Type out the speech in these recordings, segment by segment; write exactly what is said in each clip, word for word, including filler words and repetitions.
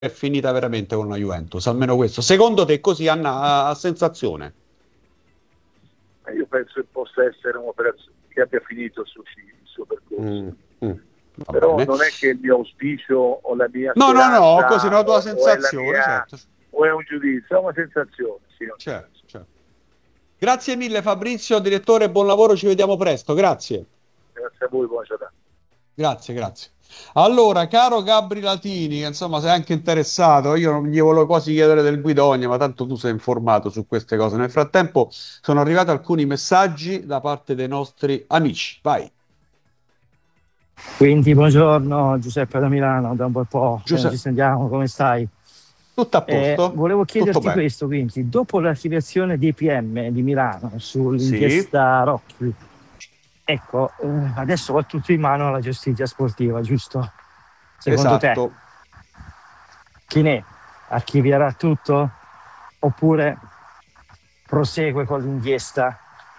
è finita veramente con la Juventus, almeno questo. Secondo te così, Anna, a sensazione? Io penso che possa essere un'operazione che abbia finito il suo, il suo percorso. Mm, mm, Però bene. non è che il mio auspicio o la mia no no no così una tua o, sensazione, o, è mia, certo. o è un giudizio, è una sensazione, sì. Certo, certo. Grazie mille Fabrizio, direttore, buon lavoro, ci vediamo presto, grazie. Grazie a voi, buona giornata. Grazie, grazie. Allora, caro Gabri Latini, insomma, sei anche interessato, io non gli volevo quasi chiedere del Guidonia, ma tanto tu sei informato su queste cose. Nel frattempo sono arrivati alcuni messaggi da parte dei nostri amici. Vai. Quindi, buongiorno, Giuseppe da Milano, da un bel po' che non ci sentiamo, come stai? Tutto a posto? Eh, volevo chiederti Tutto questo, quindi, dopo l'archiviazione dei P M di Milano sull'inchiesta Sì. Rocchi, ecco, eh, adesso va tutto in mano alla giustizia sportiva, giusto? Secondo Esatto. te, chi ne archivierà tutto oppure prosegue con l'inchiesta?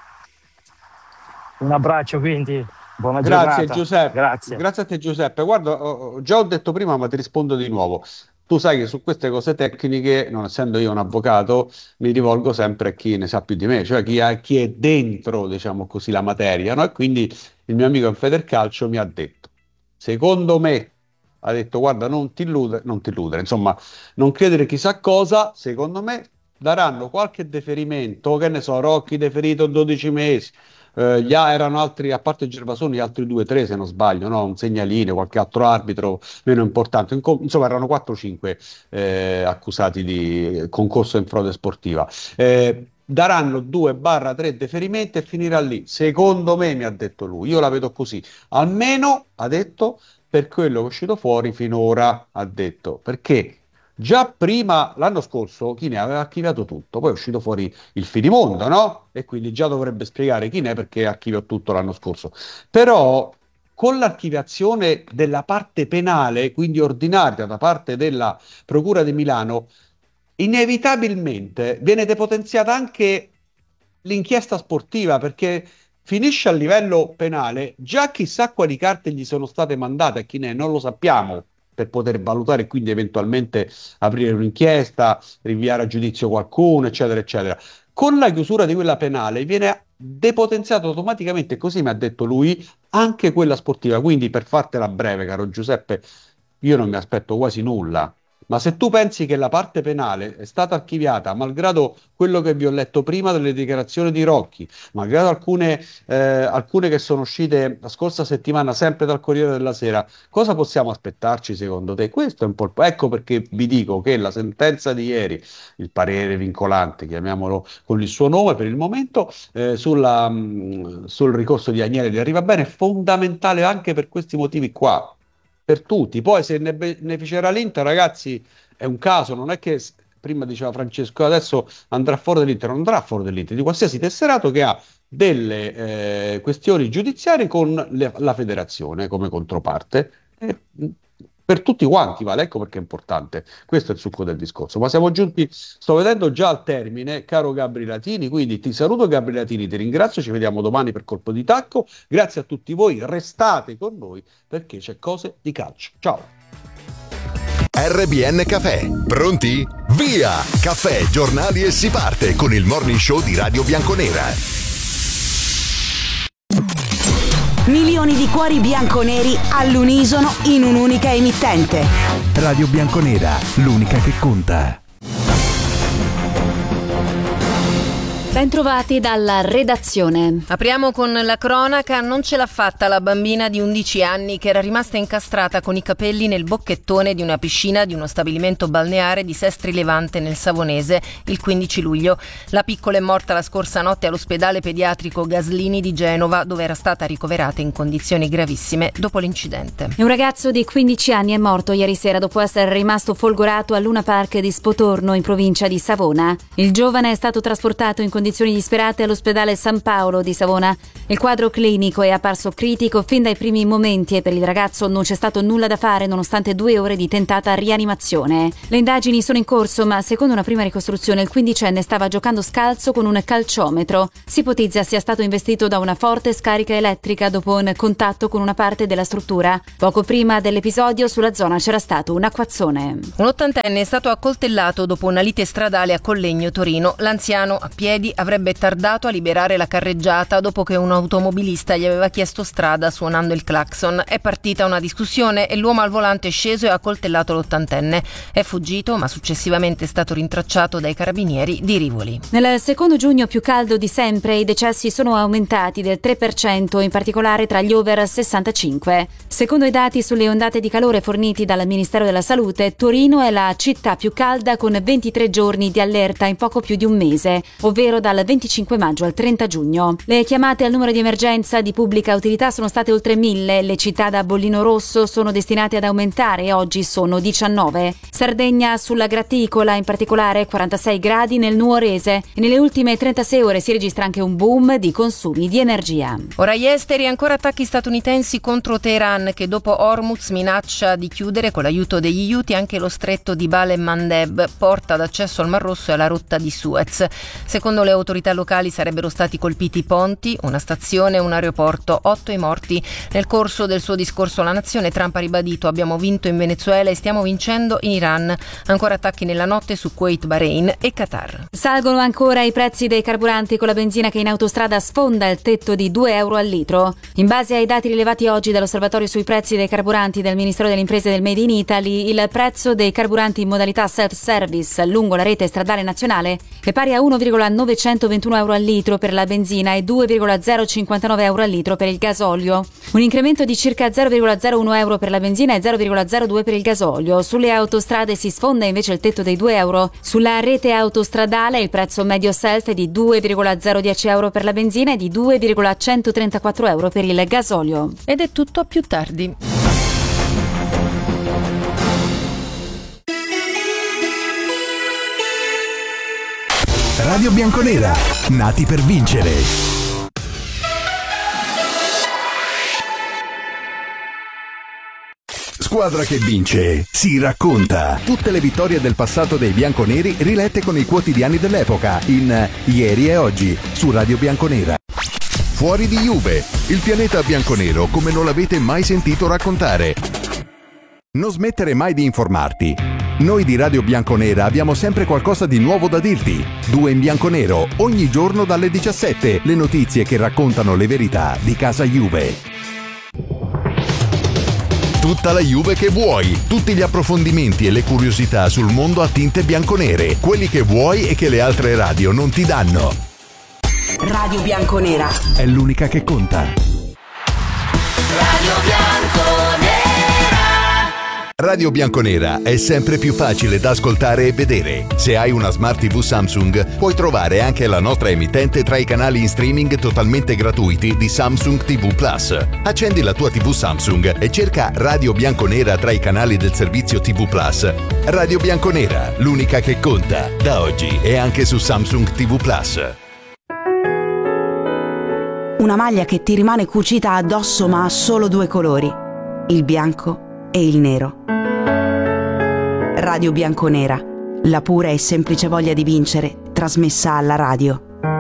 Un abbraccio, quindi, buona Grazie giornata. Giuseppe. Grazie. Grazie a te Giuseppe. Guarda, ho- già ho detto prima, ma ti rispondo di nuovo. Tu sai che su queste cose tecniche, non essendo io un avvocato, mi rivolgo sempre a chi ne sa più di me, cioè chi, ha- chi è dentro, diciamo così, la materia, no? E quindi il mio amico in Federcalcio mi ha detto, secondo me, ha detto, guarda, non ti illudere, non ti illudere, insomma, non credere chissà cosa, secondo me daranno qualche deferimento, che ne so, Rocchi deferito dodici mesi, eh, gli a- erano altri, a parte Gervasoni, altri due, tre se non sbaglio, no? Un segnalino, qualche altro arbitro meno importante, Inco- insomma erano quattro cinque eh, accusati di concorso in frode sportiva. Eh, daranno due tre deferimenti e finirà lì. Secondo me, mi ha detto lui, io la vedo così, almeno ha detto per quello che è uscito fuori finora, ha detto, perché già prima, l'anno scorso, chi ne aveva archiviato tutto, poi è uscito fuori il finimondo, no? E quindi già dovrebbe spiegare chi ne perché archiviò tutto l'anno scorso. Però con l'archiviazione della parte penale, quindi ordinaria da parte della Procura di Milano, inevitabilmente viene depotenziata anche l'inchiesta sportiva perché finisce a livello penale, già chissà quali carte gli sono state mandate a chi ne è, non lo sappiamo per poter valutare e quindi eventualmente aprire un'inchiesta, rinviare a giudizio qualcuno, eccetera, eccetera. Con la chiusura di quella penale viene depotenziato automaticamente, così mi ha detto lui, anche quella sportiva. Quindi per fartela breve, caro Giuseppe, io non mi aspetto quasi nulla. Ma se tu pensi che la parte penale è stata archiviata, malgrado quello che vi ho letto prima delle dichiarazioni di Rocchi, malgrado alcune, eh, alcune che sono uscite la scorsa settimana sempre dal Corriere della Sera, cosa possiamo aspettarci secondo te? Questo è un po' il... Ecco perché vi dico che la sentenza di ieri, il parere vincolante, chiamiamolo con il suo nome per il momento, eh, sulla, mh, sul ricorso di Agnelli di Arrivabene è fondamentale anche per questi motivi qua. Per tutti, poi se ne beneficerà l'Inter, ragazzi, è un caso, non è che s- prima diceva Francesco, adesso andrà fuori dall'Inter, non andrà fuori dall'Inter, di qualsiasi tesserato che ha delle eh, questioni giudiziarie con le- la federazione come controparte. E, mh, per tutti quanti vale, ecco perché è importante. Questo è il succo del discorso. Ma siamo giunti, sto vedendo già al termine, caro Gabri Latini, quindi ti saluto Gabri Latini, ti ringrazio, ci vediamo domani per colpo di tacco. Grazie a tutti voi, restate con noi perché c'è cose di calcio. Ciao. R B N Caffè, pronti? Via! Caffè, giornali e si parte con il morning show di Radio Bianconera. Milioni di cuori bianconeri all'unisono in un'unica emittente. Radio Bianconera, l'unica che conta. Bentrovati dalla redazione. Apriamo con la cronaca. Non ce l'ha fatta la bambina di undici anni che era rimasta incastrata con i capelli nel bocchettone di una piscina di uno stabilimento balneare di Sestri Levante nel Savonese il quindici luglio. La piccola è morta la scorsa notte all'ospedale pediatrico Gaslini di Genova, dove era stata ricoverata in condizioni gravissime dopo l'incidente. Un ragazzo di quindici anni è morto ieri sera dopo essere rimasto folgorato al Luna Park di Spotorno in provincia di Savona. Il giovane è stato trasportato in condizioni condizioni disperate all'ospedale San Paolo di Savona. Il quadro clinico è apparso critico fin dai primi momenti e per il ragazzo non c'è stato nulla da fare nonostante due ore di tentata rianimazione. Le indagini sono in corso, ma secondo una prima ricostruzione il quindicenne stava giocando scalzo con un calciometro. Si ipotizza sia stato investito da una forte scarica elettrica dopo un contatto con una parte della struttura. Poco prima dell'episodio sulla zona c'era stato un acquazzone. Un ottantenne è stato accoltellato dopo una lite stradale a Collegno, Torino. L'anziano, a piedi, avrebbe tardato a liberare la carreggiata dopo che un automobilista gli aveva chiesto strada suonando il clacson. È partita una discussione e l'uomo al volante è sceso e ha accoltellato l'ottantenne. È fuggito, ma successivamente è stato rintracciato dai carabinieri di Rivoli. Nel secondo giugno più caldo di sempre, i decessi sono aumentati del tre per cento, in particolare tra gli over sessantacinque. Secondo i dati sulle ondate di calore forniti dal Ministero della Salute, Torino è la città più calda con ventitré giorni di allerta in poco più di un mese, ovvero dal venticinque maggio al trenta giugno. Le chiamate al numero di emergenza di pubblica utilità sono state oltre mille, le città da bollino rosso sono destinate ad aumentare e oggi sono diciannove. Sardegna sulla graticola, in particolare quarantasei gradi nel Nuorese, e nelle ultime trentasei ore si registra anche un boom di consumi di energia. Ora gli esteri, ancora attacchi statunitensi contro Teheran, che dopo Hormuz minaccia di chiudere con l'aiuto degli Houthi anche lo stretto di Bab el-Mandeb, porta d'accesso al Mar Rosso e alla rotta di Suez. Secondo le autorità locali sarebbero stati colpiti ponti, una stazione e un aeroporto, otto i morti. Nel corso del suo discorso alla nazione Trump ha ribadito: abbiamo vinto in Venezuela e stiamo vincendo in Iran. Ancora attacchi nella notte su Kuwait, Bahrain e Qatar. Salgono ancora i prezzi dei carburanti, con la benzina che in autostrada sfonda il tetto di due euro al litro. In base ai dati rilevati oggi dall'osservatorio sui prezzi dei carburanti del Ministero delle Imprese del Made in Italy, il prezzo dei carburanti in modalità self-service lungo la rete stradale nazionale è pari a uno virgola novecentoventuno euro al litro per la benzina e due virgola zero cinquantanove euro al litro per il gasolio. Un incremento di circa zero virgola zero uno euro per la benzina e zero virgola zero due per il gasolio. Sulle autostrade si sfonda invece il tetto dei due euro. Sulla rete autostradale il prezzo medio self è di due virgola zero dieci euro per la benzina e di due virgola centotrentaquattro euro per il gasolio. Ed è tutto a più tardi. Radio Bianconera, nati per vincere. Squadra che vince si racconta. Tutte le vittorie del passato dei bianconeri rilette con i quotidiani dell'epoca in Ieri e Oggi su Radio Bianconera. Fuori di Juve, il pianeta bianconero come non l'avete mai sentito raccontare. Non smettere mai di informarti. Noi di Radio Bianconera abbiamo sempre qualcosa di nuovo da dirti. Due in bianconero, ogni giorno dalle diciassette, le notizie che raccontano le verità di casa Juve. Tutta la Juve che vuoi, tutti gli approfondimenti e le curiosità sul mondo a tinte bianconere, quelli che vuoi e che le altre radio non ti danno. Radio Bianconera è l'unica che conta. Radio Bianconera. Radio Bianconera è sempre più facile da ascoltare e vedere. Se hai una Smart tivù Samsung, puoi trovare anche la nostra emittente tra i canali in streaming totalmente gratuiti di Samsung tivù Plus. Accendi la tua tivù Samsung e cerca Radio Bianconera tra i canali del servizio tivù Plus. Radio Bianconera, l'unica che conta, da oggi e anche su Samsung tivù Plus. Una maglia che ti rimane cucita addosso ma ha solo due colori, il bianco e il nero. Radio Bianconera, la pura e semplice voglia di vincere trasmessa alla radio.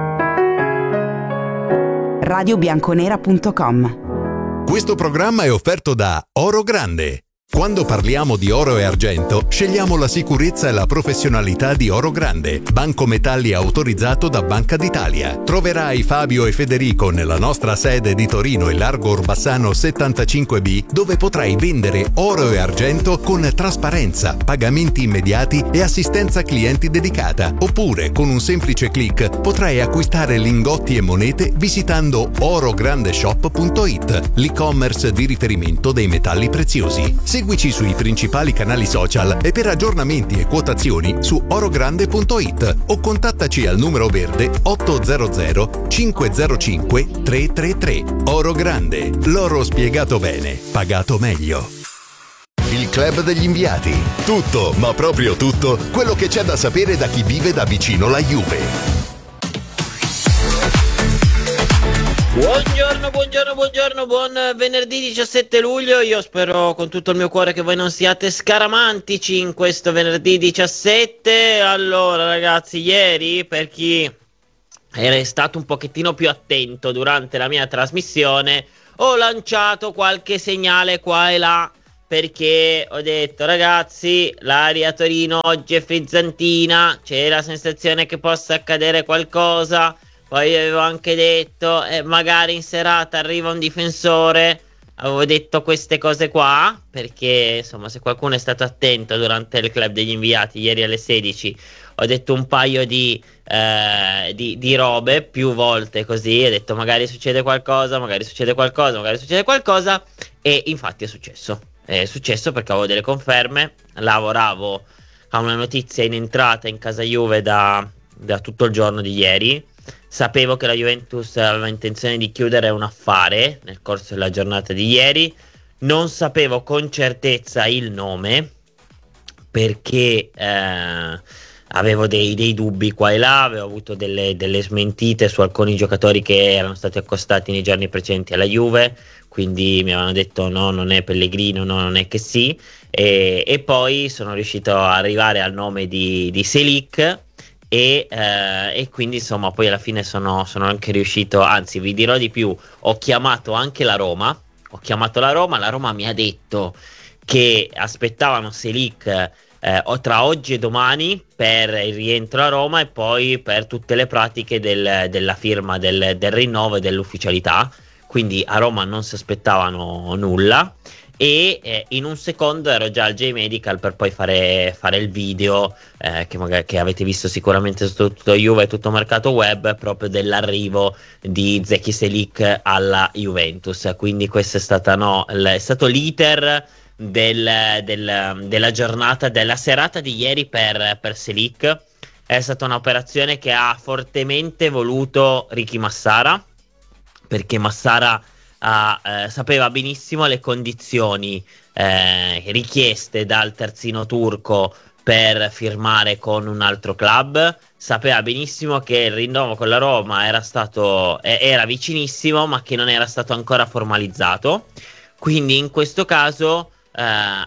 radio bianconera punto com. Questo programma è offerto da Oro Grande. Quando parliamo di oro e argento, scegliamo la sicurezza e la professionalità di Oro Grande, banco metalli autorizzato da Banca d'Italia. Troverai Fabio e Federico nella nostra sede di Torino e Largo Orbassano settantacinque B, dove potrai vendere oro e argento con trasparenza, pagamenti immediati e assistenza clienti dedicata. Oppure, con un semplice click, potrai acquistare lingotti e monete visitando orograndeshop punto it, l'e-commerce di riferimento dei metalli preziosi. Seguici sui principali canali social e per aggiornamenti e quotazioni su orogrande punto it o contattaci al numero verde otto zero zero cinque zero cinque tre tre tre. Oro Grande, l'oro spiegato bene, pagato meglio. Il Club degli Inviati. Tutto, ma proprio tutto, quello che c'è da sapere da chi vive da vicino la Juve. Buongiorno, buongiorno, buongiorno, buon venerdì diciassette luglio. Io spero con tutto il mio cuore che voi non siate scaramantici in questo venerdì diciassette. Allora ragazzi, ieri per chi era stato un pochettino più attento durante la mia trasmissione ho lanciato qualche segnale qua e là, perché ho detto ragazzi, l'aria a Torino oggi è frizzantina, c'è la sensazione che possa accadere qualcosa. Poi avevo anche detto, eh, magari in serata arriva un difensore. Avevo detto queste cose qua, perché insomma se qualcuno è stato attento durante il club degli inviati ieri alle sedici, ho detto un paio di, eh, di, di robe più volte così. Ho detto magari succede qualcosa, magari succede qualcosa, magari succede qualcosa. E infatti è successo. È successo perché avevo delle conferme. Lavoravo a una notizia in entrata in casa Juve da, da tutto il giorno di ieri. Sapevo che la Juventus aveva intenzione di chiudere un affare nel corso della giornata di ieri. Non sapevo con certezza il nome, perché eh, avevo dei, dei dubbi qua e là. Avevo avuto delle, delle smentite su alcuni giocatori che erano stati accostati nei giorni precedenti alla Juve, quindi mi avevano detto no, non è Pellegrino, no, non è che sì. E, e poi sono riuscito a arrivare al nome di, di Selic. E, eh, e quindi insomma poi alla fine sono, sono anche riuscito, anzi vi dirò di più, ho chiamato anche la Roma, ho chiamato la Roma, la Roma mi ha detto che aspettavano Selic eh, tra oggi e domani per il rientro a Roma e poi per tutte le pratiche del, della firma del, del rinnovo e dell'ufficialità, quindi a Roma non si aspettavano nulla. E eh, in un secondo ero già al J-Medical per poi fare, fare il video eh, che, magari, che avete visto sicuramente su tutto Juve e tutto mercato web, proprio dell'arrivo di Zeki Selic alla Juventus. Quindi questo è, stata, no, l- è stato l'iter del, del, della giornata, della serata di ieri per, per Selic. È stata un'operazione che ha fortemente voluto Ricky Massara, perché Massara Ah, eh, sapeva benissimo le condizioni eh, richieste dal terzino turco per firmare con un altro club. Sapeva benissimo che il rinnovo con la Roma era stato eh, era vicinissimo, ma che non era stato ancora formalizzato. Quindi in questo caso eh,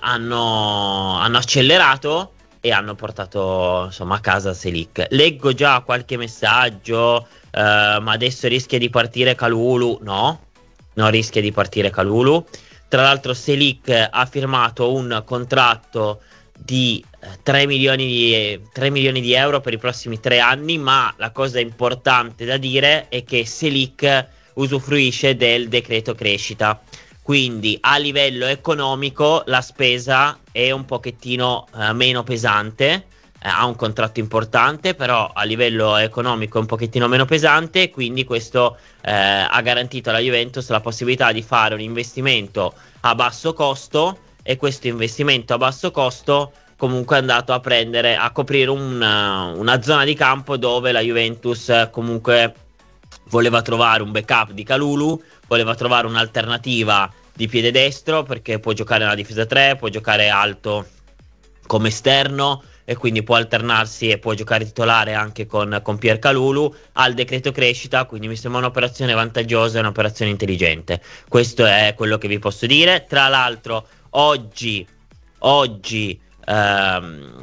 hanno, hanno accelerato e hanno portato insomma a casa Selic. Leggo già qualche messaggio, eh, ma adesso rischia di partire Kalulu. No, non rischia di partire Kalulu. Tra l'altro Selic ha firmato un contratto di tre milioni di, tre milioni di euro per i prossimi tre anni, ma la cosa importante da dire è che Selic usufruisce del decreto crescita, quindi a livello economico la spesa è un pochettino eh, meno pesante. Ha un contratto importante, però a livello economico è un pochettino meno pesante, quindi questo eh, ha garantito alla Juventus la possibilità di fare un investimento a basso costo, e questo investimento a basso costo comunque è andato a prendere, a coprire una, una zona di campo dove la Juventus comunque voleva trovare un backup di Kalulu, voleva trovare un'alternativa di piede destro, perché può giocare nella difesa tre, può giocare alto come esterno, e quindi può alternarsi e può giocare titolare anche con, con Pierre Kalulu. Al decreto crescita, quindi mi sembra un'operazione vantaggiosa e un'operazione intelligente. Questo è quello che vi posso dire. Tra l'altro oggi oggi ehm,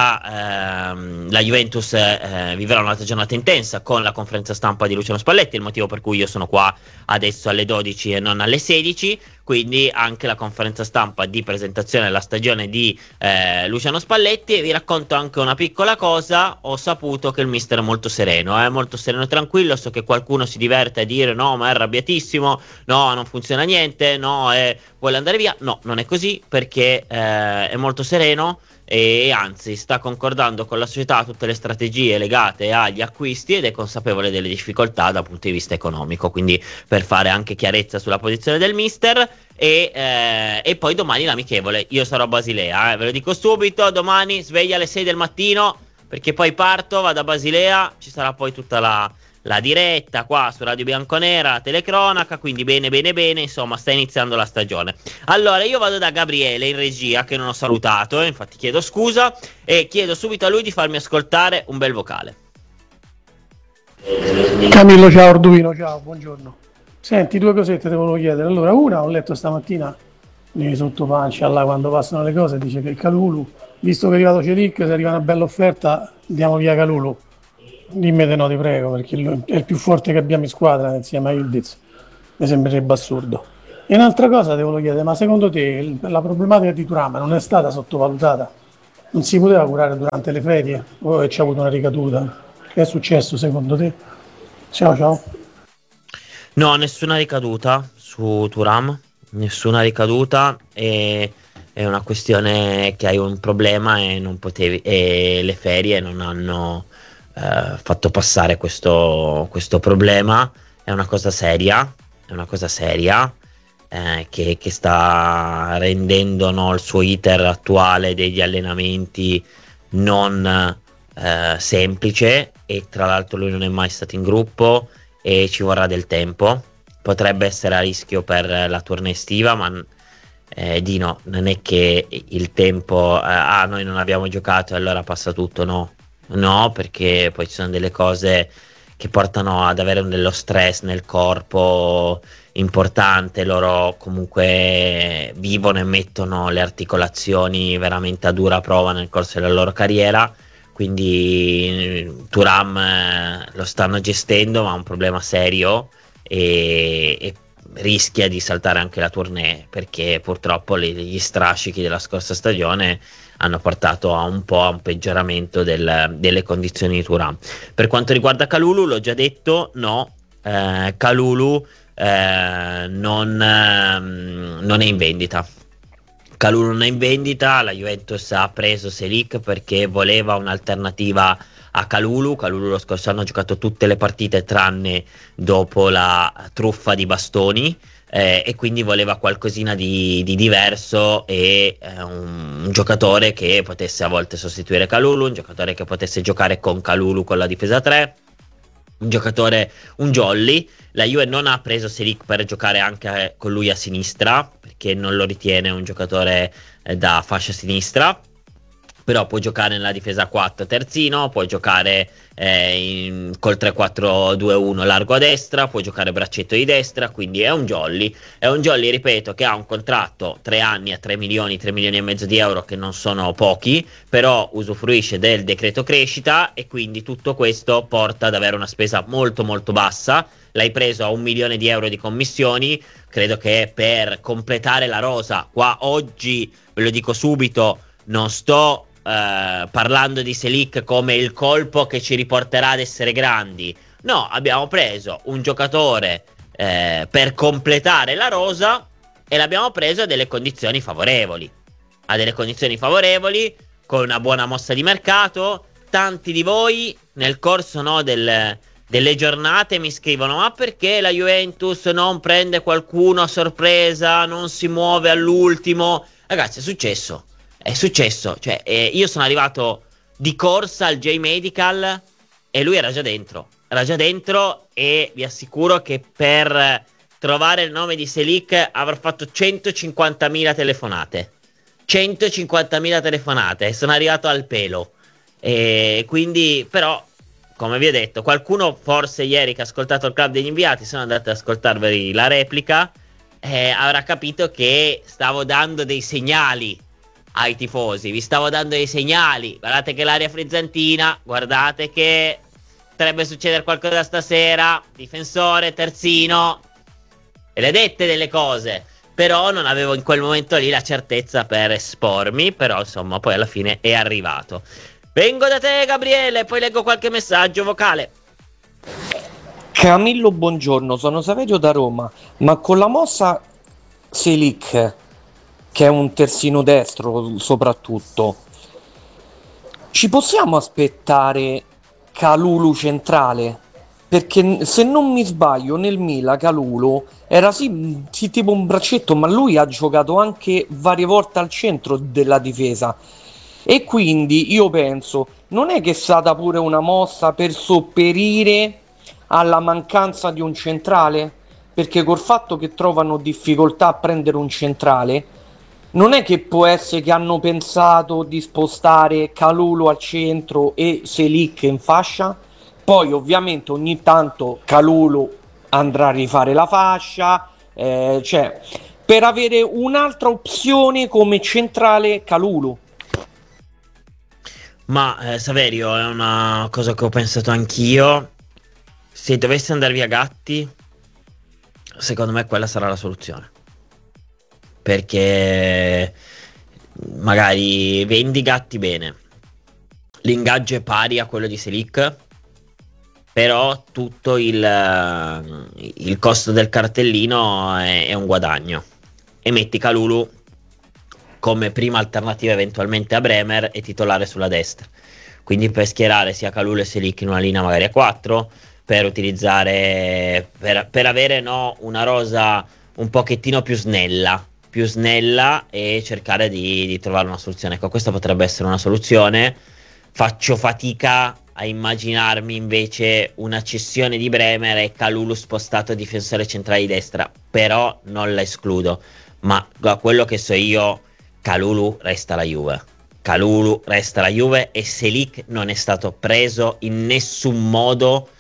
la, ehm, la Juventus eh, vivrà un'altra giornata intensa con la conferenza stampa di Luciano Spalletti, il motivo per cui io sono qua adesso alle dodici e non alle sedici. Quindi anche la conferenza stampa di presentazione della stagione di eh, Luciano Spalletti. E vi racconto anche una piccola cosa: ho saputo che il mister è molto sereno, è eh? molto sereno e tranquillo. So che qualcuno si diverte a dire no, ma è arrabbiatissimo, no, non funziona niente, no, eh, vuole andare via. No, non è così, perché eh, è molto sereno e anzi sta concordando con la società tutte le strategie legate agli acquisti, ed è consapevole delle difficoltà dal punto di vista economico, quindi per fare anche chiarezza sulla posizione del mister. E, eh, e poi domani l'amichevole, io sarò a Basilea, eh, ve lo dico subito, domani sveglia alle sei del mattino, perché poi parto, vado a Basilea, ci sarà poi tutta la, la diretta qua su Radio Bianconera, telecronaca, quindi bene bene bene, insomma sta iniziando la stagione. Allora io vado da Gabriele in regia, che non ho salutato, eh, infatti chiedo scusa, e chiedo subito a lui di farmi ascoltare un bel vocale. Camillo, ciao. Arduino, ciao, buongiorno. Senti, due cosette te volevo chiedere. Allora, una, ho letto stamattina nei sottopancia là quando passano le cose, dice che Kalulu, visto che è arrivato Celic, se arriva una bella offerta diamo via Kalulu. Dimmi te no, ti prego, perché è il più forte che abbiamo in squadra insieme a Ildiz. Mi sembrerebbe assurdo. E un'altra cosa ti volevo chiedere, ma secondo te il- la problematica di Thuram non è stata sottovalutata? Non si poteva curare durante le ferie? O c'è avuto una ricaduta? Che è successo secondo te? Ciao ciao. No, nessuna ricaduta su Thuram, nessuna ricaduta, e è una questione che hai un problema e non potevi, e le ferie non hanno eh, fatto passare questo, questo problema. È una cosa seria, è una cosa seria eh, che, che sta rendendo, no, il suo iter attuale degli allenamenti non eh, semplice, e tra l'altro lui non è mai stato in gruppo e ci vorrà del tempo. Potrebbe essere a rischio per la tournée estiva, ma eh, Dino, non è che il tempo eh, ah noi non abbiamo giocato e allora passa tutto, no, no, perché poi ci sono delle cose che portano ad avere dello stress nel corpo importante. Loro comunque vivono e mettono le articolazioni veramente a dura prova nel corso della loro carriera, quindi Thuram eh, lo stanno gestendo, ma è un problema serio, e, e rischia di saltare anche la tournée, perché purtroppo le, gli strascichi della scorsa stagione hanno portato a un po' a un peggioramento del, delle condizioni di Thuram. Per quanto riguarda Kalulu, l'ho già detto, no, eh, Kalulu eh, non, eh, non è in vendita. Kalulu non è in vendita, la Juventus ha preso Selic perché voleva un'alternativa a Kalulu. Kalulu lo scorso anno ha giocato tutte le partite tranne dopo la truffa di Bastoni, eh, e quindi voleva qualcosina di, di diverso, e eh, un, un giocatore che potesse a volte sostituire Kalulu, un giocatore che potesse giocare con Kalulu con la difesa tre, un giocatore, un jolly. La Juve non ha preso Selic per giocare anche con lui a sinistra, perché non lo ritiene un giocatore eh, da fascia sinistra, però può giocare nella difesa quattro terzino, può giocare eh, in, col tre quattro due uno largo a destra, può giocare braccetto di destra, quindi è un jolly, è un jolly, ripeto, che ha un contratto tre anni a tre milioni, tre milioni e mezzo di euro, che non sono pochi, però usufruisce del decreto crescita, e quindi tutto questo porta ad avere una spesa molto molto bassa. L'hai preso a un milione di euro di commissioni, credo che per completare la rosa, qua oggi ve lo dico subito, non sto eh, parlando di Selic come il colpo che ci riporterà ad essere grandi, no, abbiamo preso un giocatore eh, per completare la rosa, e l'abbiamo preso a delle condizioni favorevoli, a delle condizioni favorevoli, con una buona mossa di mercato. Tanti di voi nel corso, no, del delle giornate mi scrivono: ma perché la Juventus non prende qualcuno a sorpresa, non si muove all'ultimo? Ragazzi, è successo, è successo, cioè eh, io sono arrivato di corsa al J-Medical e lui era già dentro, era già dentro, e vi assicuro che per trovare il nome di Selic avrò fatto centocinquantamila telefonate, centocinquantamila telefonate, e sono arrivato al pelo, e quindi però, come vi ho detto, qualcuno forse ieri che ha ascoltato il Club degli Inviati, sono andato ad ascoltarvi la replica, eh, avrà capito che stavo dando dei segnali ai tifosi, vi stavo dando dei segnali. Guardate che l'area frizzantina, guardate che potrebbe succedere qualcosa stasera, difensore, terzino, e le dette delle cose, però non avevo in quel momento lì la certezza per espormi, però insomma poi alla fine è arrivato. Vengo da te, Gabriele, poi leggo qualche messaggio vocale. Camillo, buongiorno, sono Saverio da Roma, ma con la mossa Selic, che è un terzino destro soprattutto, ci possiamo aspettare Kalulu centrale? Perché se non mi sbaglio nel Milan Kalulu era sì, sì tipo un braccetto, ma lui ha giocato anche varie volte al centro della difesa. E quindi io penso, non è che è stata pure una mossa per sopperire alla mancanza di un centrale? Perché col fatto che trovano difficoltà a prendere un centrale, non è che può essere che hanno pensato di spostare Kalulu al centro e Selic in fascia? Poi ovviamente ogni tanto Kalulu andrà a rifare la fascia, eh, cioè per avere un'altra opzione come centrale Kalulu. Ma eh, Saverio, è una cosa che ho pensato anch'io. Se dovesse andare via Gatti, secondo me quella sarà la soluzione, perché magari vendi Gatti bene, l'ingaggio è pari a quello di Selic, però tutto il, il costo del cartellino è, è un guadagno, e metti Kalulu come prima alternativa eventualmente a Bremer e titolare sulla destra, quindi per schierare sia Kalulu e Selic in una linea magari a quattro, per utilizzare, per, per avere no, una rosa un pochettino più snella, più snella e cercare di, di trovare una soluzione. Ecco, questa potrebbe essere una soluzione. Faccio fatica a immaginarmi invece una cessione di Bremer e Kalulu spostato difensore centrale di destra, però non la escludo. Ma da quello che so io, Kalulu resta la Juve. Kalulu resta la Juve e Selic non è stato preso in nessun modo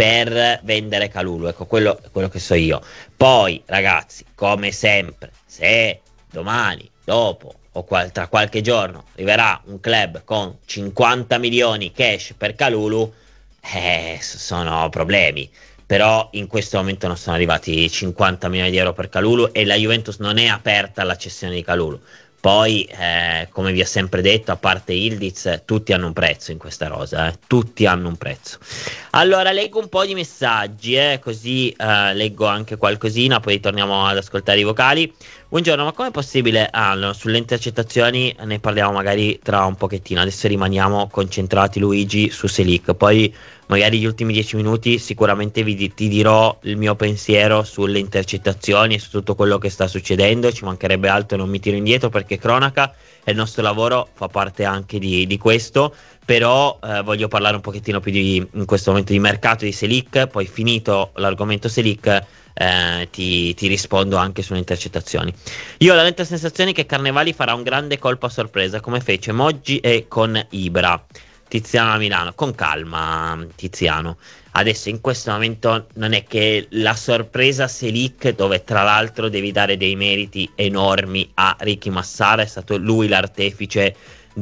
per vendere Kalulu, ecco, quello è quello che so io. Poi ragazzi, come sempre, se domani, dopo o qual- tra qualche giorno arriverà un club con cinquanta milioni cash per Kalulu, eh, sono problemi. Però in questo momento non sono arrivati cinquanta milioni di euro per Kalulu e la Juventus non è aperta alla cessione di Kalulu. Poi, eh, come vi ho sempre detto, a parte Ildiz, tutti hanno un prezzo in questa rosa, eh? Tutti hanno un prezzo. Allora, leggo un po' di messaggi, eh? Così eh, leggo anche qualcosina, poi torniamo ad ascoltare i vocali. Buongiorno, ma com'è possibile? Ah, no, sulle intercettazioni ne parliamo magari tra un pochettino, adesso rimaniamo concentrati, Luigi, su Selic, poi magari gli ultimi dieci minuti sicuramente vi, ti dirò il mio pensiero sulle intercettazioni e su tutto quello che sta succedendo, ci mancherebbe altro, non mi tiro indietro perché cronaca e il nostro lavoro fa parte anche di, di questo, però eh, voglio parlare un pochettino più di, in questo momento di mercato di Selic, poi finito l'argomento Selic eh, ti, ti rispondo anche sulle intercettazioni. Io ho la netta sensazione che Carnevali farà un grande colpo a sorpresa come fece Moggi e con Ibra. Tiziano a Milano, con calma Tiziano, adesso in questo momento non è che la sorpresa Selic, dove tra l'altro devi dare dei meriti enormi a Ricky Massara, è stato lui l'artefice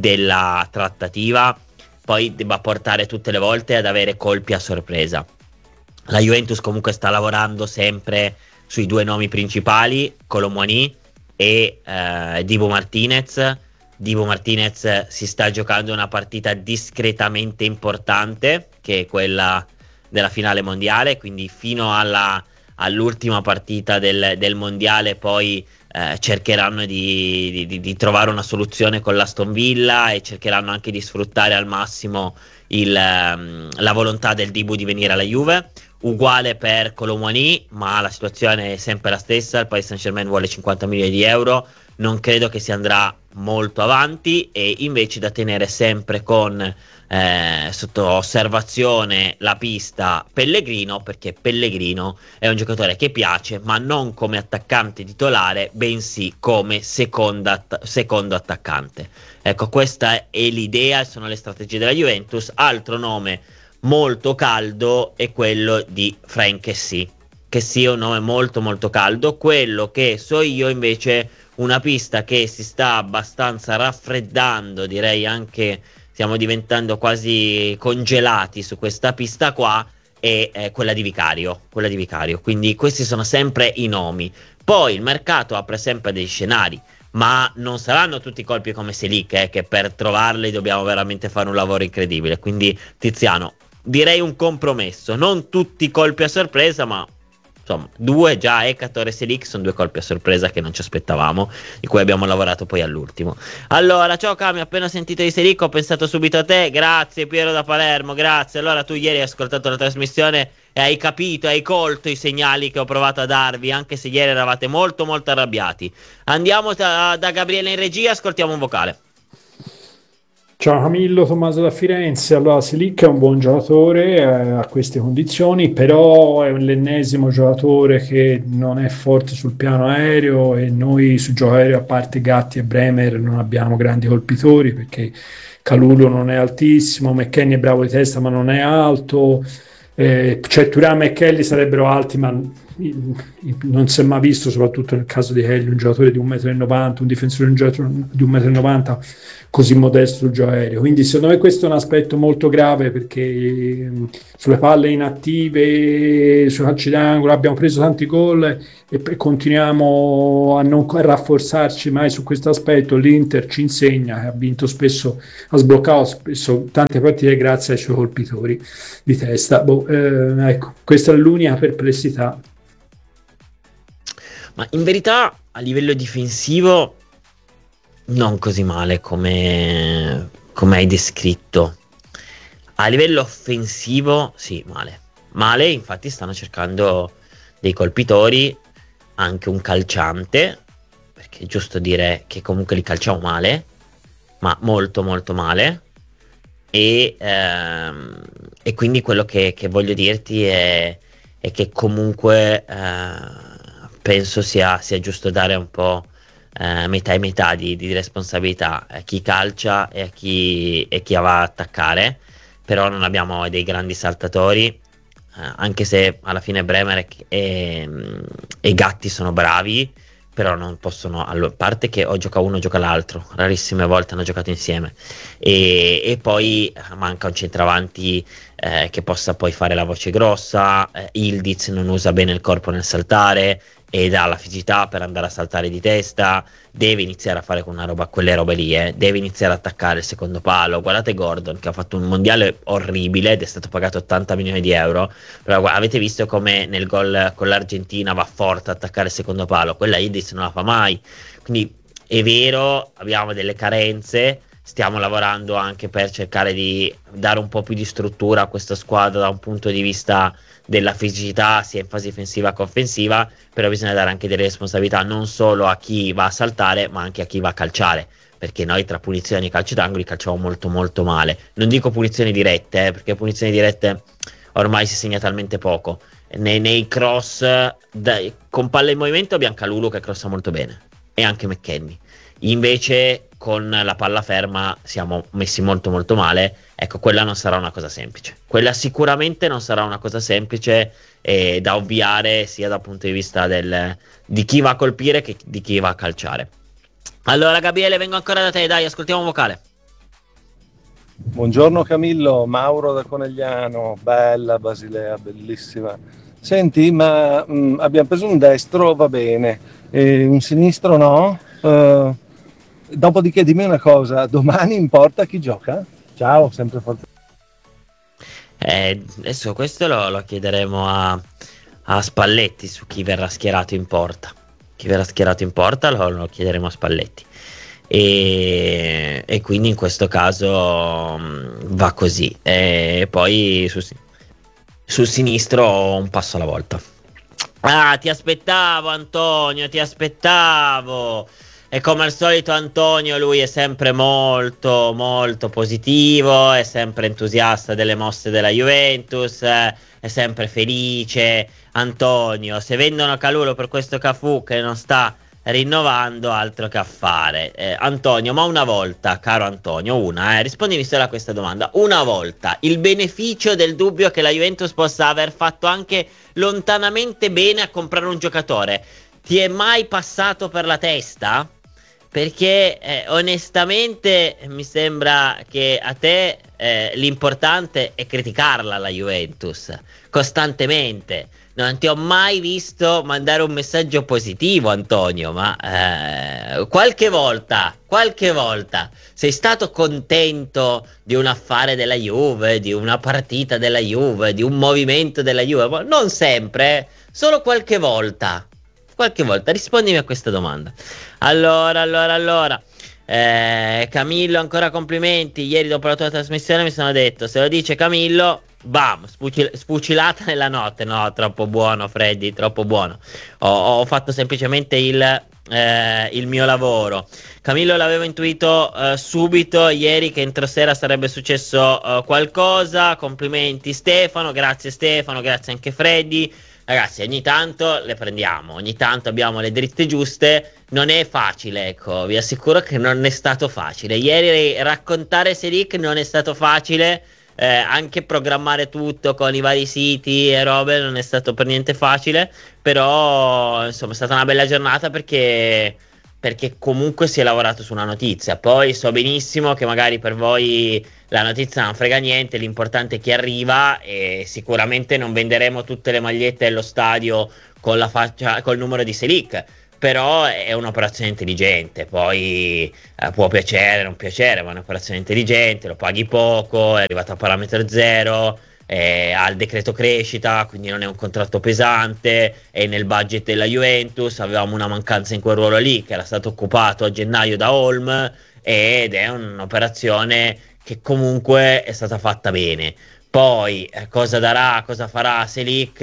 della trattativa, poi debba portare tutte le volte ad avere colpi a sorpresa. La Juventus comunque sta lavorando sempre sui due nomi principali, Kolo Muani e eh, Dibu Martinez. Dibu Martinez si sta giocando una partita discretamente importante, che è quella della finale mondiale, quindi fino alla, all'ultima partita del, del mondiale poi eh, cercheranno di, di, di trovare una soluzione con l'Aston Villa e cercheranno anche di sfruttare al massimo il, um, la volontà del Dibu di venire alla Juve. Uguale per Kolo Muani, ma la situazione è sempre la stessa, il Paris Saint-Germain vuole cinquanta milioni di euro, non credo che si andrà molto avanti, e invece da tenere sempre con eh, sotto osservazione la pista Pellegrino, perché Pellegrino è un giocatore che piace, ma non come attaccante titolare, bensì come seconda, secondo attaccante. Ecco, questa è l'idea, sono le strategie della Juventus. Altro nome molto caldo è quello di Franck Kessie. Kessie è un nome molto molto caldo. Quello che so io invece, una pista che si sta abbastanza raffreddando, direi anche stiamo diventando quasi congelati su questa pista qua, è eh, quella di Vicario, quella di Vicario. Quindi questi sono sempre i nomi. Poi il mercato apre sempre dei scenari, ma non saranno tutti colpi come Selic, eh, che per trovarli dobbiamo veramente fare un lavoro incredibile. Quindi Tiziano, direi un compromesso, non tutti colpi a sorpresa, ma insomma due già, Ekator e Selic sono due colpi a sorpresa che non ci aspettavamo, di cui abbiamo lavorato poi all'ultimo. Allora, ciao Cami, appena sentito di Selic ho pensato subito a te, grazie Piero da Palermo, grazie. Allora tu ieri hai ascoltato la trasmissione e hai capito, hai colto i segnali che ho provato a darvi, anche se ieri eravate molto molto arrabbiati. Andiamo da, da Gabriele in regia, ascoltiamo un vocale. Ciao Camillo, Tommaso da Firenze. Allora, Selic è un buon giocatore eh, a queste condizioni, però è l'ennesimo giocatore che non è forte sul piano aereo, e noi sul gioco aereo, a parte Gatti e Bremer, non abbiamo grandi colpitori, perché Kalulu non è altissimo, McKennie è bravo di testa ma non è alto, Eh, cioè Thuram e Kelly sarebbero alti, ma non si è mai visto, soprattutto nel caso di Kelly, un giocatore di uno e novanta m, un difensore di uno e novanta m così modesto sul gioco aereo. Quindi secondo me questo è un aspetto molto grave, perché sulle palle inattive, sui calci d'angolo abbiamo preso tanti gol e, e continuiamo a non rafforzarci mai su questo aspetto. L'Inter ci insegna, ha vinto spesso, ha sbloccato spesso tante partite grazie ai suoi colpitori di testa. Boh, eh, ecco, questa è l'unica perplessità. Ma in verità a livello difensivo non così male come, come hai descritto. A livello offensivo sì, male. Male, infatti stanno cercando dei colpitori, anche un calciante, perché è giusto dire che comunque li calciamo male, ma molto molto male. E, ehm, e quindi quello che, che voglio dirti è, è che comunque eh, penso sia, sia giusto dare un po' eh, metà e metà di, di responsabilità a chi calcia e a chi, e chi va a attaccare. Però non abbiamo dei grandi saltatori, eh, anche se alla fine Bremer e, e, e Gatti sono bravi, però non possono, a parte che o gioca uno o gioca l'altro, rarissime volte hanno giocato insieme, e, e poi manca un centravanti eh, che possa poi fare la voce grossa. eh, Ildiz non usa bene il corpo nel saltare ed ha la fisicità per andare a saltare di testa, deve iniziare a fare una roba, quelle robe lì, eh. deve iniziare a attaccare il secondo palo. Guardate Gordon che ha fatto un mondiale orribile ed è stato pagato ottanta milioni di euro, però avete visto come nel gol con l'Argentina va forte a attaccare il secondo palo, quella Ildiz non la fa mai. Quindi è vero, abbiamo delle carenze, stiamo lavorando anche per cercare di dare un po' più di struttura a questa squadra da un punto di vista della fisicità sia in fase difensiva che offensiva, però bisogna dare anche delle responsabilità non solo a chi va a saltare ma anche a chi va a calciare, perché noi tra punizioni e calci d'angoli calciamo molto molto male. Non dico punizioni dirette, eh, perché punizioni dirette ormai si segna talmente poco. Nei, nei cross dai, con palla in movimento Biancalulu che crossa molto bene, e anche McKennie. Invece con la palla ferma siamo messi molto molto male. Ecco, quella non sarà una cosa semplice, quella sicuramente non sarà una cosa semplice eh, da ovviare sia dal punto di vista del, di chi va a colpire che di chi va a calciare. Allora Gabriele, vengo ancora da te, dai, ascoltiamo un vocale. Buongiorno Camillo, Mauro da Conegliano. Bella Basilea, bellissima. Senti, ma mh, abbiamo preso un destro, va bene, e un sinistro no? Uh, dopodiché dimmi una cosa, domani in porta chi gioca? Ciao, sempre forte. Eh, adesso questo lo, lo chiederemo a, a Spalletti su chi verrà schierato in porta. Chi verrà schierato in porta lo, lo chiederemo a Spalletti. E, e quindi in questo caso mh, va così. E poi su, sul sinistro un passo alla volta. Ah, ti aspettavo Antonio, ti aspettavo. E come al solito Antonio, lui è sempre molto molto positivo, è sempre entusiasta delle mosse della Juventus, eh, è sempre felice. Antonio, se vendono Calulu per questo Cafu che non sta rinnovando, altro che affare. eh, Antonio, ma una volta, caro Antonio, una, eh, rispondimi solo a questa domanda, una volta, il beneficio del dubbio che la Juventus possa aver fatto anche lontanamente bene a comprare un giocatore, ti è mai passato per la testa? Perché eh, onestamente mi sembra che a te eh, l'importante è criticarla la Juventus costantemente. Non ti ho mai visto mandare un messaggio positivo, Antonio, ma eh, qualche volta, qualche volta sei stato contento di un affare della Juve, di una partita della Juve, di un movimento della Juve? Non sempre, eh, solo qualche volta. Qualche volta, rispondimi a questa domanda. Allora, allora, allora. Eh, Camillo, ancora complimenti. Ieri dopo la tua trasmissione mi sono detto, se lo dice Camillo, bam, spucil- spucilata nella notte. No, troppo buono Freddy, troppo buono. Ho, ho fatto semplicemente il, eh, il mio lavoro. Camillo l'avevo intuito eh, subito ieri che entro sera sarebbe successo eh, qualcosa. Complimenti Stefano, grazie Stefano, grazie anche Freddy. Ragazzi, ogni tanto le prendiamo, ogni tanto abbiamo le dritte giuste, non è facile, ecco, vi assicuro che non è stato facile. Ieri raccontare Selic non è stato facile, eh, anche programmare tutto con i vari siti e robe non è stato per niente facile, però insomma è stata una bella giornata perché, perché comunque si è lavorato su una notizia. Poi so benissimo che magari per voi la notizia non frega niente, l'importante è chi arriva, e sicuramente non venderemo tutte le magliette dello stadio con la faccia, col numero di Selic, però è un'operazione intelligente. Poi eh, può piacere, non piacere, ma è un'operazione intelligente, lo paghi poco, è arrivato a parametro zero, eh, ha il decreto crescita, quindi non è un contratto pesante, è nel budget della Juventus. Avevamo una mancanza in quel ruolo lì che era stato occupato a gennaio da Holm, ed è un'operazione che comunque è stata fatta bene. Poi eh, cosa darà, cosa farà Selic,